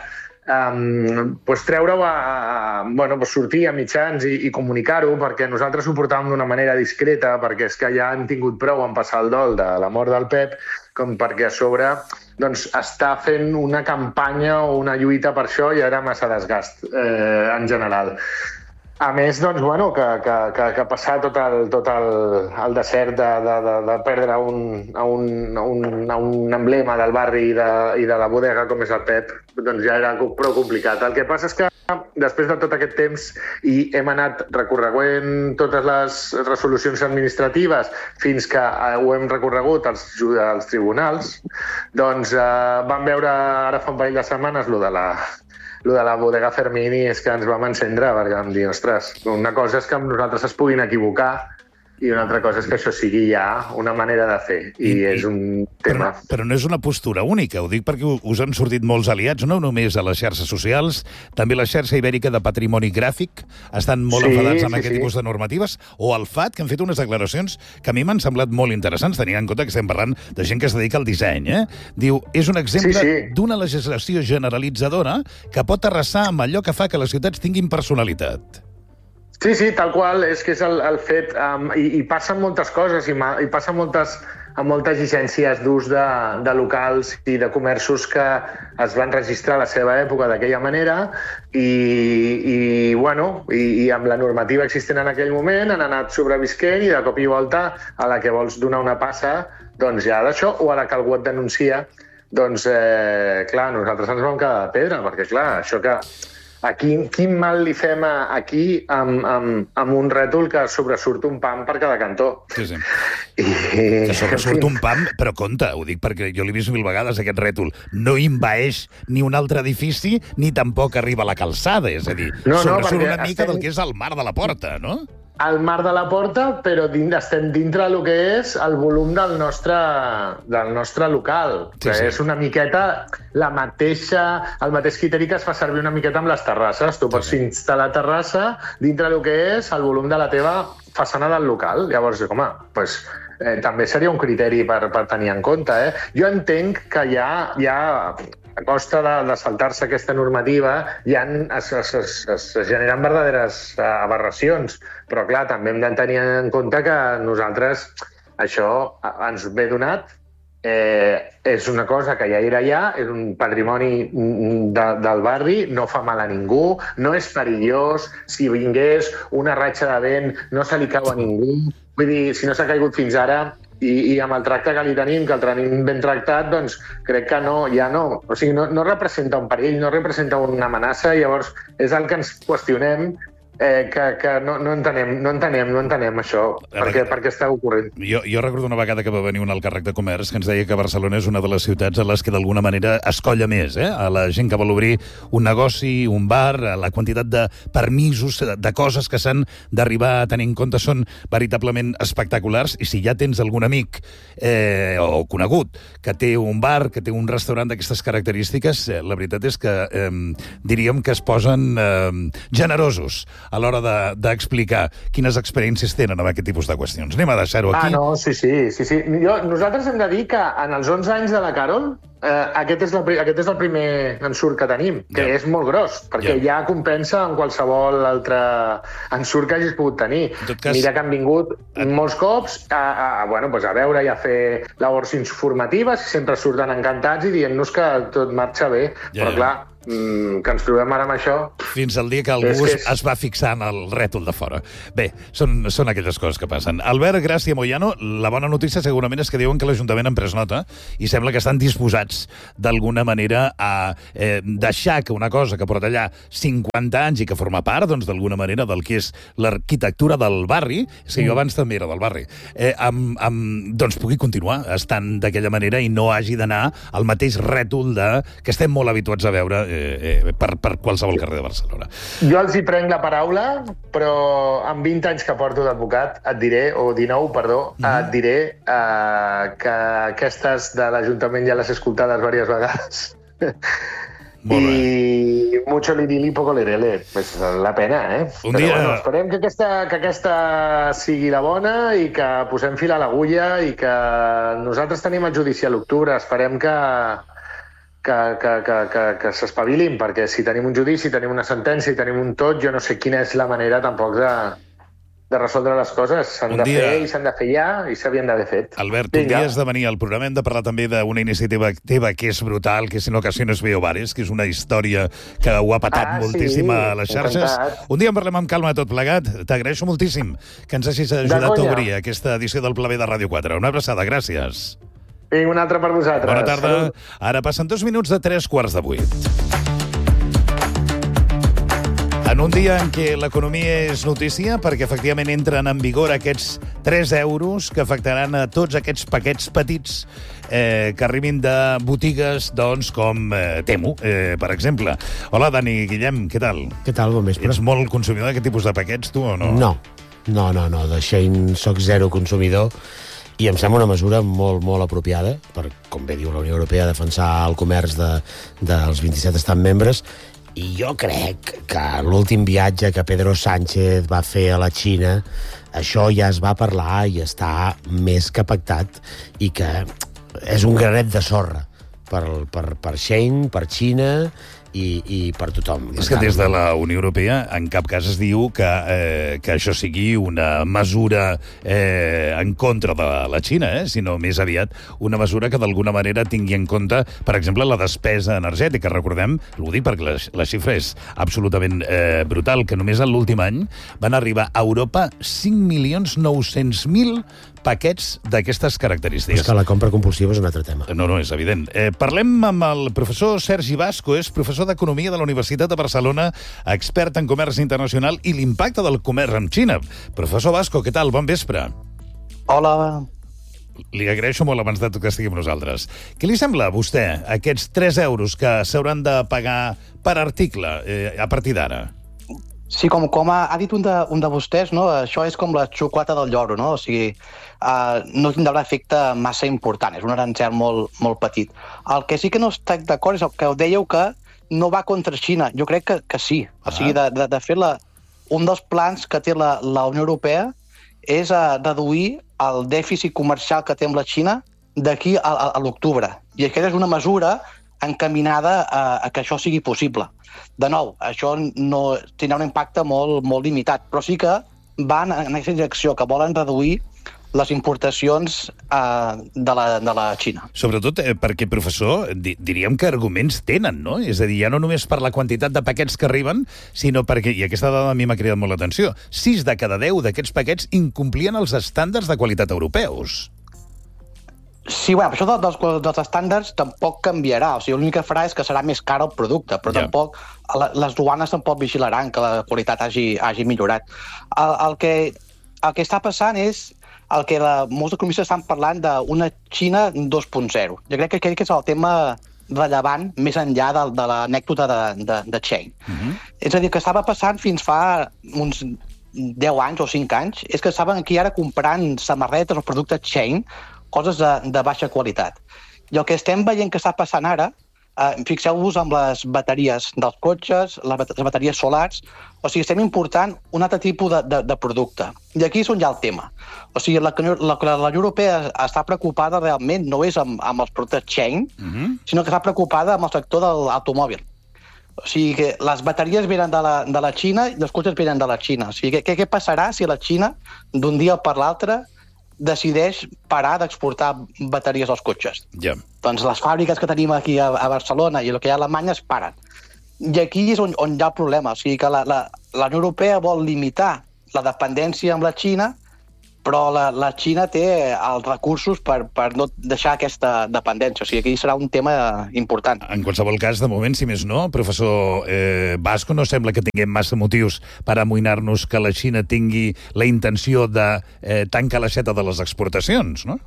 S15: treure-ho sortir a mitjans i comunicar-ho, perquè nosaltres ho portàvem d'una manera discreta, perquè és que ja han tingut prou en passar el dol de la mort del Pep, com perquè a sobre està fent una campanya o una lluita per això ja era massa desgast en general. A més, que passar tot el desert de perdre un emblema del barri i de la bodega com és el Pep, doncs ja era prou complicat. El que passa és que després de tot aquest temps i hem anat recorreguent totes les resolucions administratives fins que ho hem recorregut als tribunals, doncs vam veure ara fa un parell de setmanes lo de la bodega Fermín i és que ens vam encendre perquè vam dir, ostres, una cosa és que nosaltres es puguin equivocar i una altra cosa és que això sigui ja una manera de fer, i és un tema...
S11: Però no és una postura única, ho dic perquè us han sortit molts aliats, no només a les xarxes socials, també la xarxa ibèrica de patrimoni gràfic, estan molt enfadats amb aquest tipus de normatives, o el FAT, que han fet unes declaracions que a mi m'han semblat molt interessants, tenint en compte que estem parlant de gent que es dedica al disseny, Diu, és un exemple d'una legislació generalitzadora que pot arrasar amb allò que fa que les ciutats tinguin personalitat.
S15: Sí, tal qual, és que és el fet, i passen moltes coses, i passen moltes llicències d'ús de locals i de comerços que es van registrar a la seva època d'aquella manera i amb la normativa existent en aquell moment han anat sobrevisquent i de cop i volta a la que vols donar una passa, doncs ja d'això, o a la que algú et denuncia, doncs, clar, nosaltres ens vam quedar de pedra, perquè, clar, això que... Quin mal li fem aquí amb un rètol que sobresurt un pam per cada cantó?
S11: Sí. Que sobresurt un pam, però compte, ho dic perquè jo l'he vist 1000 vegades, aquest rètol. No invaeix ni un altre edifici, ni tampoc arriba a la calçada, és a dir, sobresurt una mica del que és el mar de la porta, no?
S15: Al mar de la porta, però estem dintre del que és el volum del nostre local, que és una miqueta el mateix criteri que es fa servir una miqueta amb les terrasses. Tu pots instal·lar terrassa dintre del que és el volum de la teva façana del local. Llavors, també seria un criteri per tenir en compte. Jo entenc que ja a costa de saltar-se aquesta normativa es generen verdaderes aberracions, però clar, també hem de tenir en compte que nosaltres això ens ve donat, és una cosa que ja era allà, és un patrimoni del barri, no fa mal a ningú, no és perillós, si vingués una ratxa de vent no se li cau a ningú, vull dir, si no s'ha caigut fins ara i amb el tracte que li tenim, que el tenim ben tractat, doncs crec que no. O sigui, no representa un perill, no representa una amenaça, llavors és el que ens qüestionem que no entenem això. Per què està ocorrent?
S11: Jo recordo una vegada que va venir un alt càrrec de comerç que ens deia que Barcelona és una de les ciutats a les que d'alguna manera es colla més, a la gent que vol obrir un negoci, un bar, la quantitat de permisos, de coses que s'han d'arribar a tenir en compte són veritablement espectaculars, i si ja tens algun amic o conegut que té un bar, que té un restaurant d'aquestes característiques, la veritat és que diríem que es posen generosos a l'hora d'explicar quines experiències tenen amb aquest tipus de qüestions. Anem a deixar-ho aquí.
S15: Sí. Nosaltres hem de dir que en els 11 anys de la Carol aquest és el primer ensurt que tenim, que és molt gros, perquè ja compensa en qualsevol altre ensurt que hagis pogut tenir. Mira que han vingut molts cops a veure i a fer labors informatives, i sempre surten encantats i dient-nos que tot marxa bé, però clar, que ens trobem ara amb això...
S11: Fins al dia que algú es va fixar en el rètol de fora. Bé, són aquelles coses que passen. Albert Gràcia Moyano, la bona notícia segurament és que diuen que l'Ajuntament han pres nota i sembla que estan disposats d'alguna manera a deixar que una cosa que porta allà 50 anys i que forma part, doncs, d'alguna manera, del que és l'arquitectura del barri, és que jo abans també era del barri, doncs pugui continuar estant d'aquella manera i no hagi d'anar al mateix rètol que estem molt habituats a veure per qualsevol carrer de Barcelona.
S15: Jo els hi prenc la paraula, però en 20 anys que porto d'advocat et diré, o 19, perdó, et diré que aquestes de l'Ajuntament ja les he escoltades diverses vegades. I mucho lirili, poco lerele. Pues la pena, Però esperem que aquesta sigui la bona i que posem fil a l'agulla i que nosaltres tenim el judici a l'octubre. Esperem que s'espavilin, perquè si tenim un judici, tenim una sentència i tenim un tot, jo no sé quina és la manera tampoc de resoldre les coses. S'han de fer i s'han de fer ja, i s'havien d'haver fet.
S11: Albert, un dia has de venir al programa. Hem de parlar també d'una iniciativa teva que és brutal, que és En ocasiones veo bares, que és una història que ho ha patat moltíssim a les xarxes. Un dia en parlem amb calma tot plegat. T'agraeixo moltíssim que ens hagis ajudat a obrir aquesta edició del Pla B de Ràdio 4. Una abraçada, gràcies.
S15: Vinga, una altra per vosaltres.
S11: Bona tarda. Ara passen 2 minuts de 7:45. En un dia en què l'economia és notícia, perquè efectivament entren en vigor aquests 3 euros que afectaran a tots aquests paquets petits que arribin de botigues, doncs, com Temu, per exemple. Hola, Dani Guillem, què tal?
S16: Què tal, bon vespre.
S11: Ets molt consumidor d'aquest tipus de paquets, tu, o no?
S16: No, de Shein soc zero consumidor, i em sembla una mesura molt, molt apropiada per, com bé diu la Unió Europea, defensar el comerç dels 27 estats membres. I jo crec que l'últim viatge que Pedro Sánchez va fer a la Xina, això ja es va parlar i està més que pactat, i que és un granet de sorra per Shein, per Xina i per tothom.
S11: És que des de la Unió Europea en cap cas es diu que això sigui una mesura en contra de la Xina, sinó més aviat una mesura que d'alguna manera tingui en compte, per exemple, la despesa energètica. Recordem, ho dic perquè la xifra és absolutament brutal, que només en l'últim any van arribar a Europa 5.900.000 paquets d'aquestes característiques.
S16: És que la compra compulsiva és un altre tema.
S11: No, és evident. Parlem amb el professor Sergi Vasco, és professor d'Economia de la Universitat de Barcelona, expert en comerç internacional i l'impacte del comerç amb Xina. Professor Vasco, què tal? Bon vespre.
S17: Hola.
S11: Li agraeixo molt abans de tot que estigui amb nosaltres. Què li sembla a vostè aquests 3 euros que s'hauran de pagar per article a partir d'ara?
S17: Sí, com ha dit un de vostès, no? Això és com la xocolata del lloro, no? O sigui, no tindrà un efecte massa important, és un arancel molt, molt petit. El que sí que no estic d'acord és el que dèieu que no va contra Xina. Jo crec que sí. O sigui, de fet, un dels plans que té la Unió Europea és reduir el dèficit comercial que té amb la Xina d'aquí a l'octubre. I aquesta és una mesura encaminada a que això sigui possible. De nou, això no tindrà un impacte molt, molt limitat, però sí que van en aquesta direcció, que volen reduir les importacions de la Xina.
S11: Sobretot perquè, professor, diríem que arguments tenen, no? És a dir, ja no només per la quantitat de paquets que arriben, sinó perquè, i aquesta dada a mi m'ha cridat molt l'atenció, 6 de cada 10 d'aquests paquets incomplien els estàndards de qualitat europeus.
S17: Sí, bueno, això dels estàndards tampoc canviarà. O sigui, l'únic que farà és que serà més car el producte, però tampoc les duanes tampoc vigilaran que la qualitat hagi millorat. El que està passant és el que molts economistes estan parlant d'una Xina 2.0. Jo crec que és el tema rellevant més enllà de l'anècdota de Cheng. És a dir, que estava passant fins fa uns 10 anys o 5 anys, és que estaven aquí ara comprant samarretes o productes Cheng, coses de baixa qualitat. I el que estem veient que està passant ara, fixeu-vos amb les bateries dels cotxes, les bateries solars, o sigui, estem important un altre tipus de producte. I aquí és on hi ha el tema. O sigui, la Unió Europea està preocupada realment no és amb els productes Cheng, sinó que està preocupada amb el sector de l'automòbil. O sigui, que les bateries venen de la Xina i els cotxes venen de la Xina. O sigui, què passarà si la Xina, d'un dia per l'altre, decideix parar d'exportar bateries als cotxes? Doncs les fàbriques que tenim aquí a Barcelona i el que hi ha a Alemanya es paren. I aquí és on hi ha el problema. O sigui que la Unió Europea vol limitar la dependència amb la Xina, però la Xina té els recursos per no deixar aquesta dependència. O sigui, aquí serà un tema important.
S11: En qualsevol cas, de moment, si més no, professor Basco, no sembla que tinguem massa motius per amoïnar-nos que la Xina tingui la intenció de tancar l'aixeta de les exportacions, no?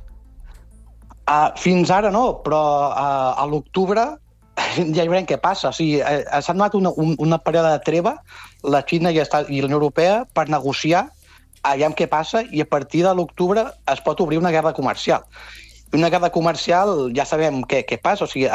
S17: Fins ara no, però a l'octubre ja veurem què passa. O sigui, s'ha donat una període de treva la Xina i la Unió Europea per negociar aviam què passa, i a partir de l'octubre es pot obrir una guerra comercial. I una guerra comercial ja sabem què passa. O sigui,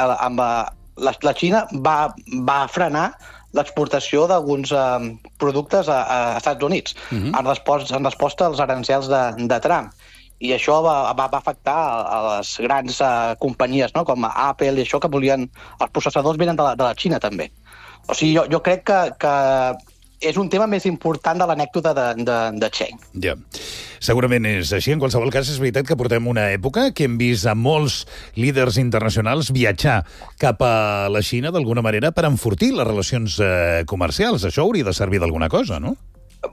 S17: la Xina va frenar l'exportació d'alguns productes a Estats Units en resposta als arancels de Trump. I això va afectar a les grans companyies, no? Com Apple i això, que volien... Els processadors venen de la Xina, també. O sigui, jo crec que és un tema més important de l'anècdota de Cheng.
S11: Ja. Segurament és així. En qualsevol cas, és veritat que portem una època que hem vist a molts líders internacionals viatjar cap a la Xina, d'alguna manera, per enfortir les relacions comercials. Això hauria de servir d'alguna cosa, no?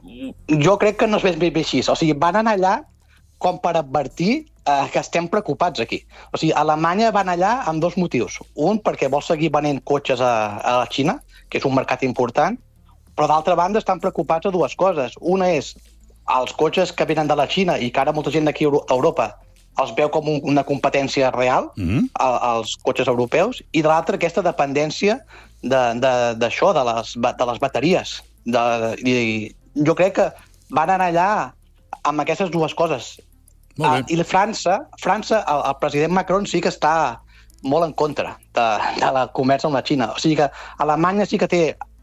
S17: Jo crec que no és ben així. O sigui, van anar allà com per advertir que estem preocupats aquí. O sigui, Alemanya van allà amb dos motius. Un, perquè vol seguir venent cotxes a la Xina, que és un mercat important, però d'altra banda estan preocupats a dues coses. Una és els cotxes que venen de la Xina i que ara molta gent d'aquí a Europa els veu com una competència real, als cotxes europeus, i de l'altra aquesta dependència d'això, de les bateries. I jo crec que van anar allà amb aquestes dues coses. I França, el president Macron sí que està molt en contra de la comerç amb la Xina. O sigui que Alemanya sí que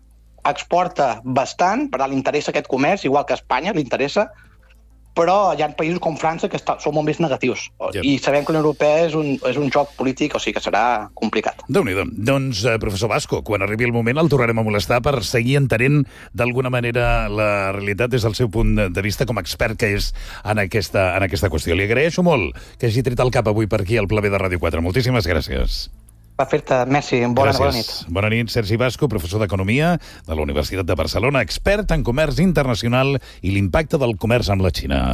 S17: exporta bastant, per tant li interessa aquest comerç, igual que a Espanya li interessa, però hi ha països com França que són molt més negatius. I sabem que la Unió Europea és un joc polític, o sigui que serà complicat.
S11: Déu-n'hi-do. Doncs, professor Basco, quan arribi el moment el tornarem a molestar per seguir entenent d'alguna manera la realitat des del seu punt de vista com a expert que és en aquesta qüestió. Li agraeixo molt que hagi tret el cap avui per aquí al Pla B de Ràdio 4. Moltíssimes gràcies.
S17: Perfecte, Messi. Bona nit.
S11: Bona nit, Sergi Basco, professor d'Economia de la Universitat de Barcelona, expert en comerç internacional i l'impacte del comerç amb la Xina.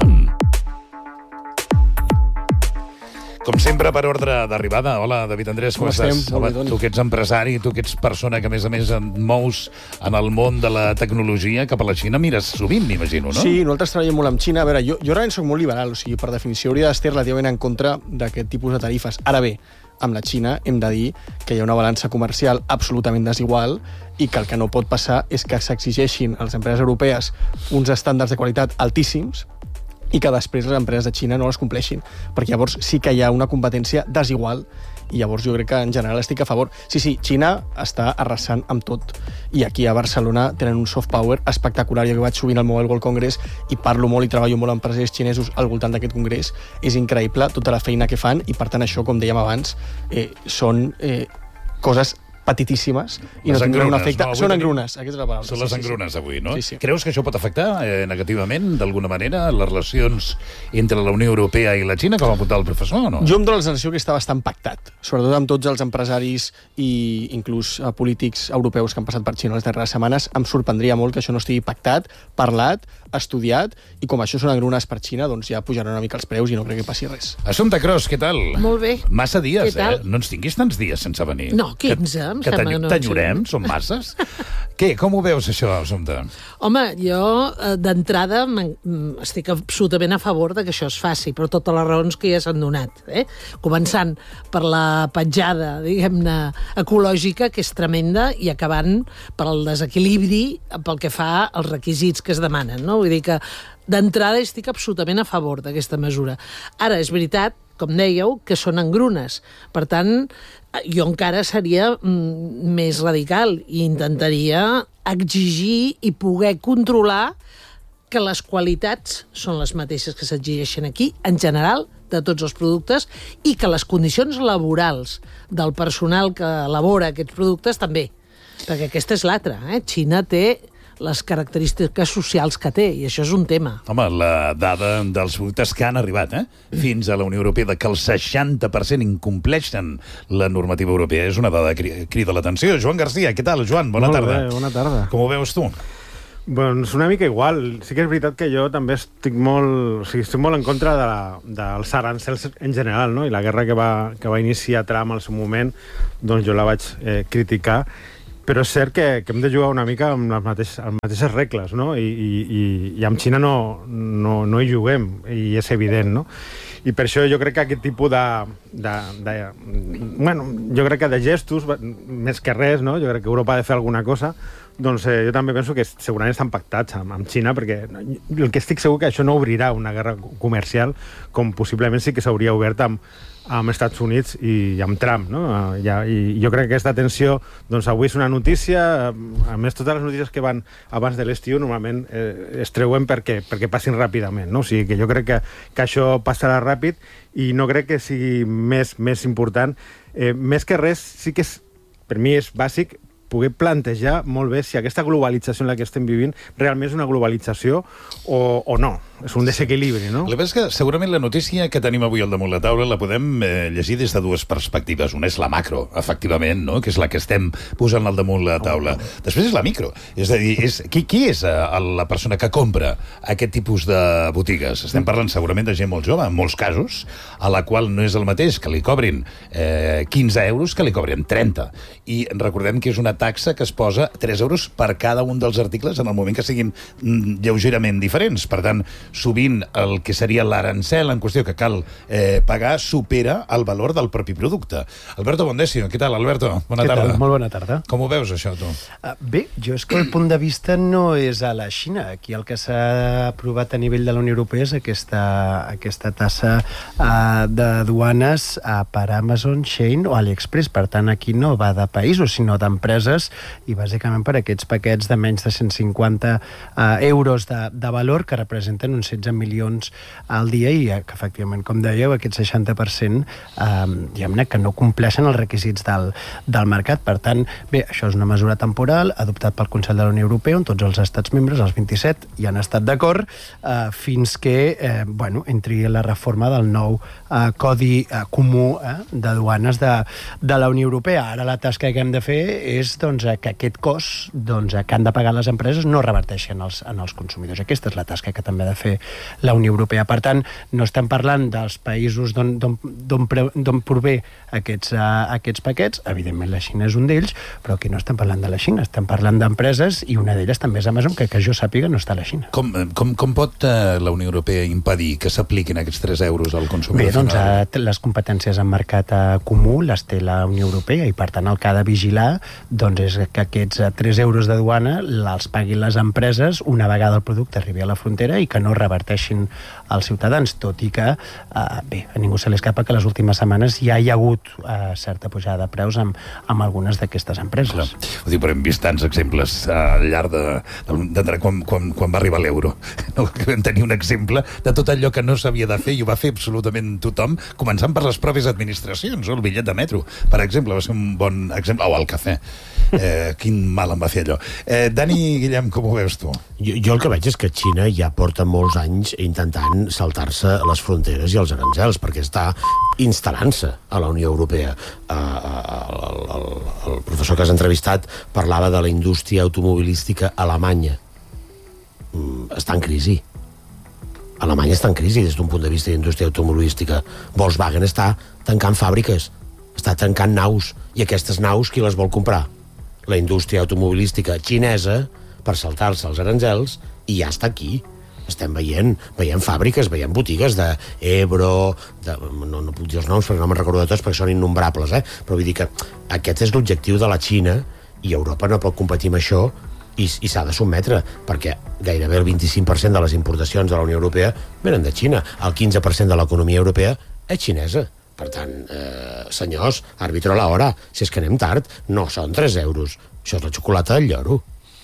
S11: Com sempre, per ordre d'arribada. Hola, David Andrés, com estàs? Home, tu que ets empresari, tu que ets persona que, a més et mous en el món de la tecnologia cap a la Xina, mires sovint, m'imagino, no?
S18: Sí, nosaltres treballem molt amb Xina. A veure, jo realment soc molt liberal, o sigui, per definició hauria d'estar relativament en contra d'aquest tipus de tarifes. Ara bé, amb la Xina hem de dir que hi ha una balança comercial absolutament desigual i que el que no pot passar és que s'exigeixin a les empreses europees uns estàndards de qualitat altíssims i que després les empreses de Xina no les compleixin, perquè llavors sí que hi ha una competència desigual i llavors jo crec que en general estic a favor. Sí, Xina està arrasant amb tot i aquí a Barcelona tenen un soft power espectacular. Jo que vaig sovint al Mobile World Congress i parlo molt i treballo molt amb empresaris xinesos al voltant d'aquest congrés. És increïble tota la feina que fan i per tant això, com dèiem abans, són coses petitíssimes i no tindran un efecte. Són engrunes, aquesta és la paraula.
S11: Són les engrunes avui, no?
S18: Sí.
S11: Creus que això pot afectar negativament, d'alguna manera, les relacions entre la Unió Europea i la Xina, com apuntava el professor, o no?
S18: Jo em dono la sensació que està bastant pactat, sobretot amb tots els empresaris i inclús polítics europeus que han passat per Xina les darreres setmanes. Em sorprendria molt que això no estigui pactat, parlat, estudiat, i com això són engrunes per Xina, doncs ja pujaran una mica els preus i no crec que passi res.
S11: Assumpta Cros, què tal?
S19: Molt bé.
S11: Massa dies,
S19: Què tal?
S11: No ens tinguis tants dies sense venir.
S19: No, 15, em sembla que no.
S11: T'enyorem? Són masses? Què, com ho veus, això, Assumpta?
S19: Home, jo d'entrada estic absolutament a favor de que això es faci, per totes les raons que ja s'han donat. Començant per la petjada, diguem-ne, ecològica, que és tremenda, i acabant per el desequilibri pel que fa als requisits que es demanen, no? Vull dir que d'entrada estic absolutament a favor d'aquesta mesura. Ara, és veritat, com dèieu, que són engrunes. Per tant, jo encara seria més radical i intentaria exigir i poder controlar que les qualitats són les mateixes que s'exigeixen aquí, en general, de tots els productes, i que les condicions laborals del personal que elabora aquests productes també. Perquè aquesta és l'altra. Xina té les característiques socials que té, i això és un tema.
S11: Home, la dada dels productes que han arribat fins a la Unió Europea, que el 60% incompleixen la normativa europea, és una dada que crida l'atenció. Joan Garcia, què tal, Joan? Bona tarda.
S20: Molt bé, bona tarda.
S11: Com ho veus tu?
S20: Doncs una mica igual. Sí que és veritat que jo també estic molt en contra dels arancels en general, no? I la guerra que va iniciar Trump al seu moment, doncs jo la vaig criticar, però és cert que hem de jugar una mica amb les mateixes regles, no? I amb Xina no hi juguem, i és evident, no? I per això jo crec que aquest tipus jo crec que de gestos, més que res, no? Jo crec que Europa ha de fer alguna cosa. Doncs jo també penso que segurament estan pactats amb Xina, perquè el que estic segur que això no obrirà una guerra comercial com possiblement sí que s'hauria obert amb Estats Units i amb Trump, no? I jo crec que aquesta tensió, doncs avui és una notícia, a més totes les notícies que van abans de l'estiu normalment es treuen perquè passin ràpidament, no? O sigui que jo crec que això passarà ràpid i no crec que sigui més important. Més que res, sí que per mi és bàsic poder plantejar molt bé si aquesta globalització en la que estem vivint realment és una globalització o no. És un desequilibri, no?
S11: La veritat és que segurament la notícia que tenim avui al damunt la taula la podem llegir des de dues perspectives. Una és la macro, efectivament, no? Que és la que estem posant al damunt la taula. Després és la micro. És a dir, qui és la persona que compra aquest tipus de botigues? Estem parlant segurament de gent molt jove, en molts casos, a la qual no és el mateix que li cobrin 15 euros que li cobrin 30. I recordem que és una taxa que es posa 3 euros per cada un dels articles en el moment que siguin lleugerament diferents. Per tant, sovint el que seria l'arancel en qüestió que cal pagar supera el valor del propi producte. Alberto Bondesio, què tal, Alberto? Bona tarda.
S20: Què tal? Molt bona tarda.
S11: Com ho veus, això, tu?
S20: Bé, jo és que el punt de vista no és a la Xina. Aquí el que s'ha aprovat a nivell de la Unió Europea és aquesta tassa de duanes per Amazon, Shein o AliExpress. Per tant, aquí no va de països, sinó d'empreses, i bàsicament per aquests paquets de menys de 150 euros de valor que representen uns 16 milions al dia i que, efectivament, com dèieu, aquest 60% diguem-ne que no compleixen els requisits del mercat. Per tant, bé, això és una mesura temporal adoptat pel Consell de la Unió Europea, on tots els estats membres, els 27, hi han estat d'acord fins que entri la reforma del nou codi comú de duanes de la Unió Europea. Ara la tasca que hem de fer és que aquest cost que han de pagar les empreses no reverteixi en els consumidors. Aquesta és la tasca que també ha de fer la Unió Europea. Per tant, no estem parlant dels països d'on prové aquests paquets. Evidentment, la Xina és un d'ells, però aquí no estem parlant de la Xina, estem parlant d'empreses, i una d'elles també és Amazon, que jo sàpiga no està a la Xina.
S11: Com pot la Unió Europea impedir que s'apliquin aquests 3 euros al consumidor final?
S20: Bé, doncs les competències en mercat comú les té la Unió Europea, i per tant el que ha de vigilar és que aquests 3 euros de duana els paguin les empreses una vegada el producte arribi a la frontera i que no reverteixin als ciutadans, tot i que, bé, a ningú se li escapa que les últimes setmanes ja hi ha hagut certa pujada de preus amb algunes d'aquestes empreses.
S11: Ho dic, però hem vist tants exemples al llarg quan va arribar l'euro. Vam tenir un exemple de tot allò que no s'havia de fer i ho va fer absolutament tothom, començant per les pròpies administracions, o el bitllet de metro, per exemple, va ser un bon exemple, o el cafè. Quin mal em va fer allò. Dani, Guillem, com ho veus tu?
S16: Jo el que veig és que Xina ja porta molts anys intentant saltar-se les fronteres i els aranzels, perquè està instal·lant-se a la Unió Europea. El professor que has entrevistat parlava de la indústria automobilística alemanya. Està en crisi. Alemanya està en crisi des d'un punt de vista d'indústria automobilística. Volkswagen està tancant fàbriques, està tancant naus, i aquestes naus qui les vol comprar? La indústria automobilística xinesa, per saltar-se els aranzels, i ja està aquí. Estem veient fàbriques, veient botigues d'Ebro, no puc dir els noms perquè no me'n recordo de tots perquè són innombrables, però vull dir que aquest és l'objectiu de la Xina i Europa no pot competir amb això i s'ha de sotmetre, perquè gairebé el 25% de les importacions de la Unió Europea venen de Xina. El 15% de l'economia europea és xinesa. Per tant, senyors, àrbitro a l'hora, si és que anem tard, no són 3 euros. Això és la xocolata del lloro.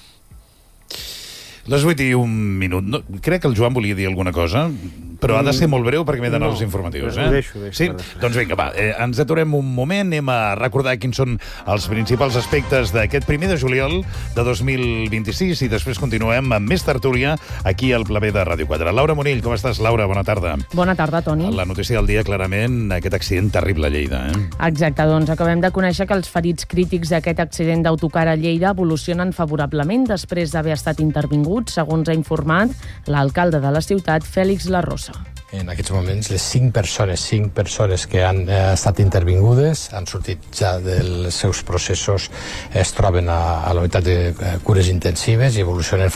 S11: Les 8:01. No, crec que el Joan volia dir alguna cosa, però ha de ser molt breu perquè m'he d'anar als informatius.
S20: Ho deixo.
S11: Sí? Doncs vinga, va, ens aturem un moment, anem a recordar quins són els principals aspectes d'aquest 1 de juliol de 2026 i després continuem amb més tertúlia aquí al Pla B de Ràdio 4. Laura Monill, com estàs, Laura? Bona tarda.
S5: Bona tarda, Toni.
S11: La notícia del dia, clarament, aquest accident terrible a Lleida.
S5: Exacte, doncs acabem de conèixer que els ferits crítics d'aquest accident d'autocar a Lleida evolucionen favorablement després d'haver estat intervinguts, segons ha informat l'alcalde de la ciutat, Fèlix Larrosa.
S21: En aquests moments, les 5 persones que han estat intervingudes han sortit ja dels seus processos, es troben a la unitat de cures intensives i evolucionen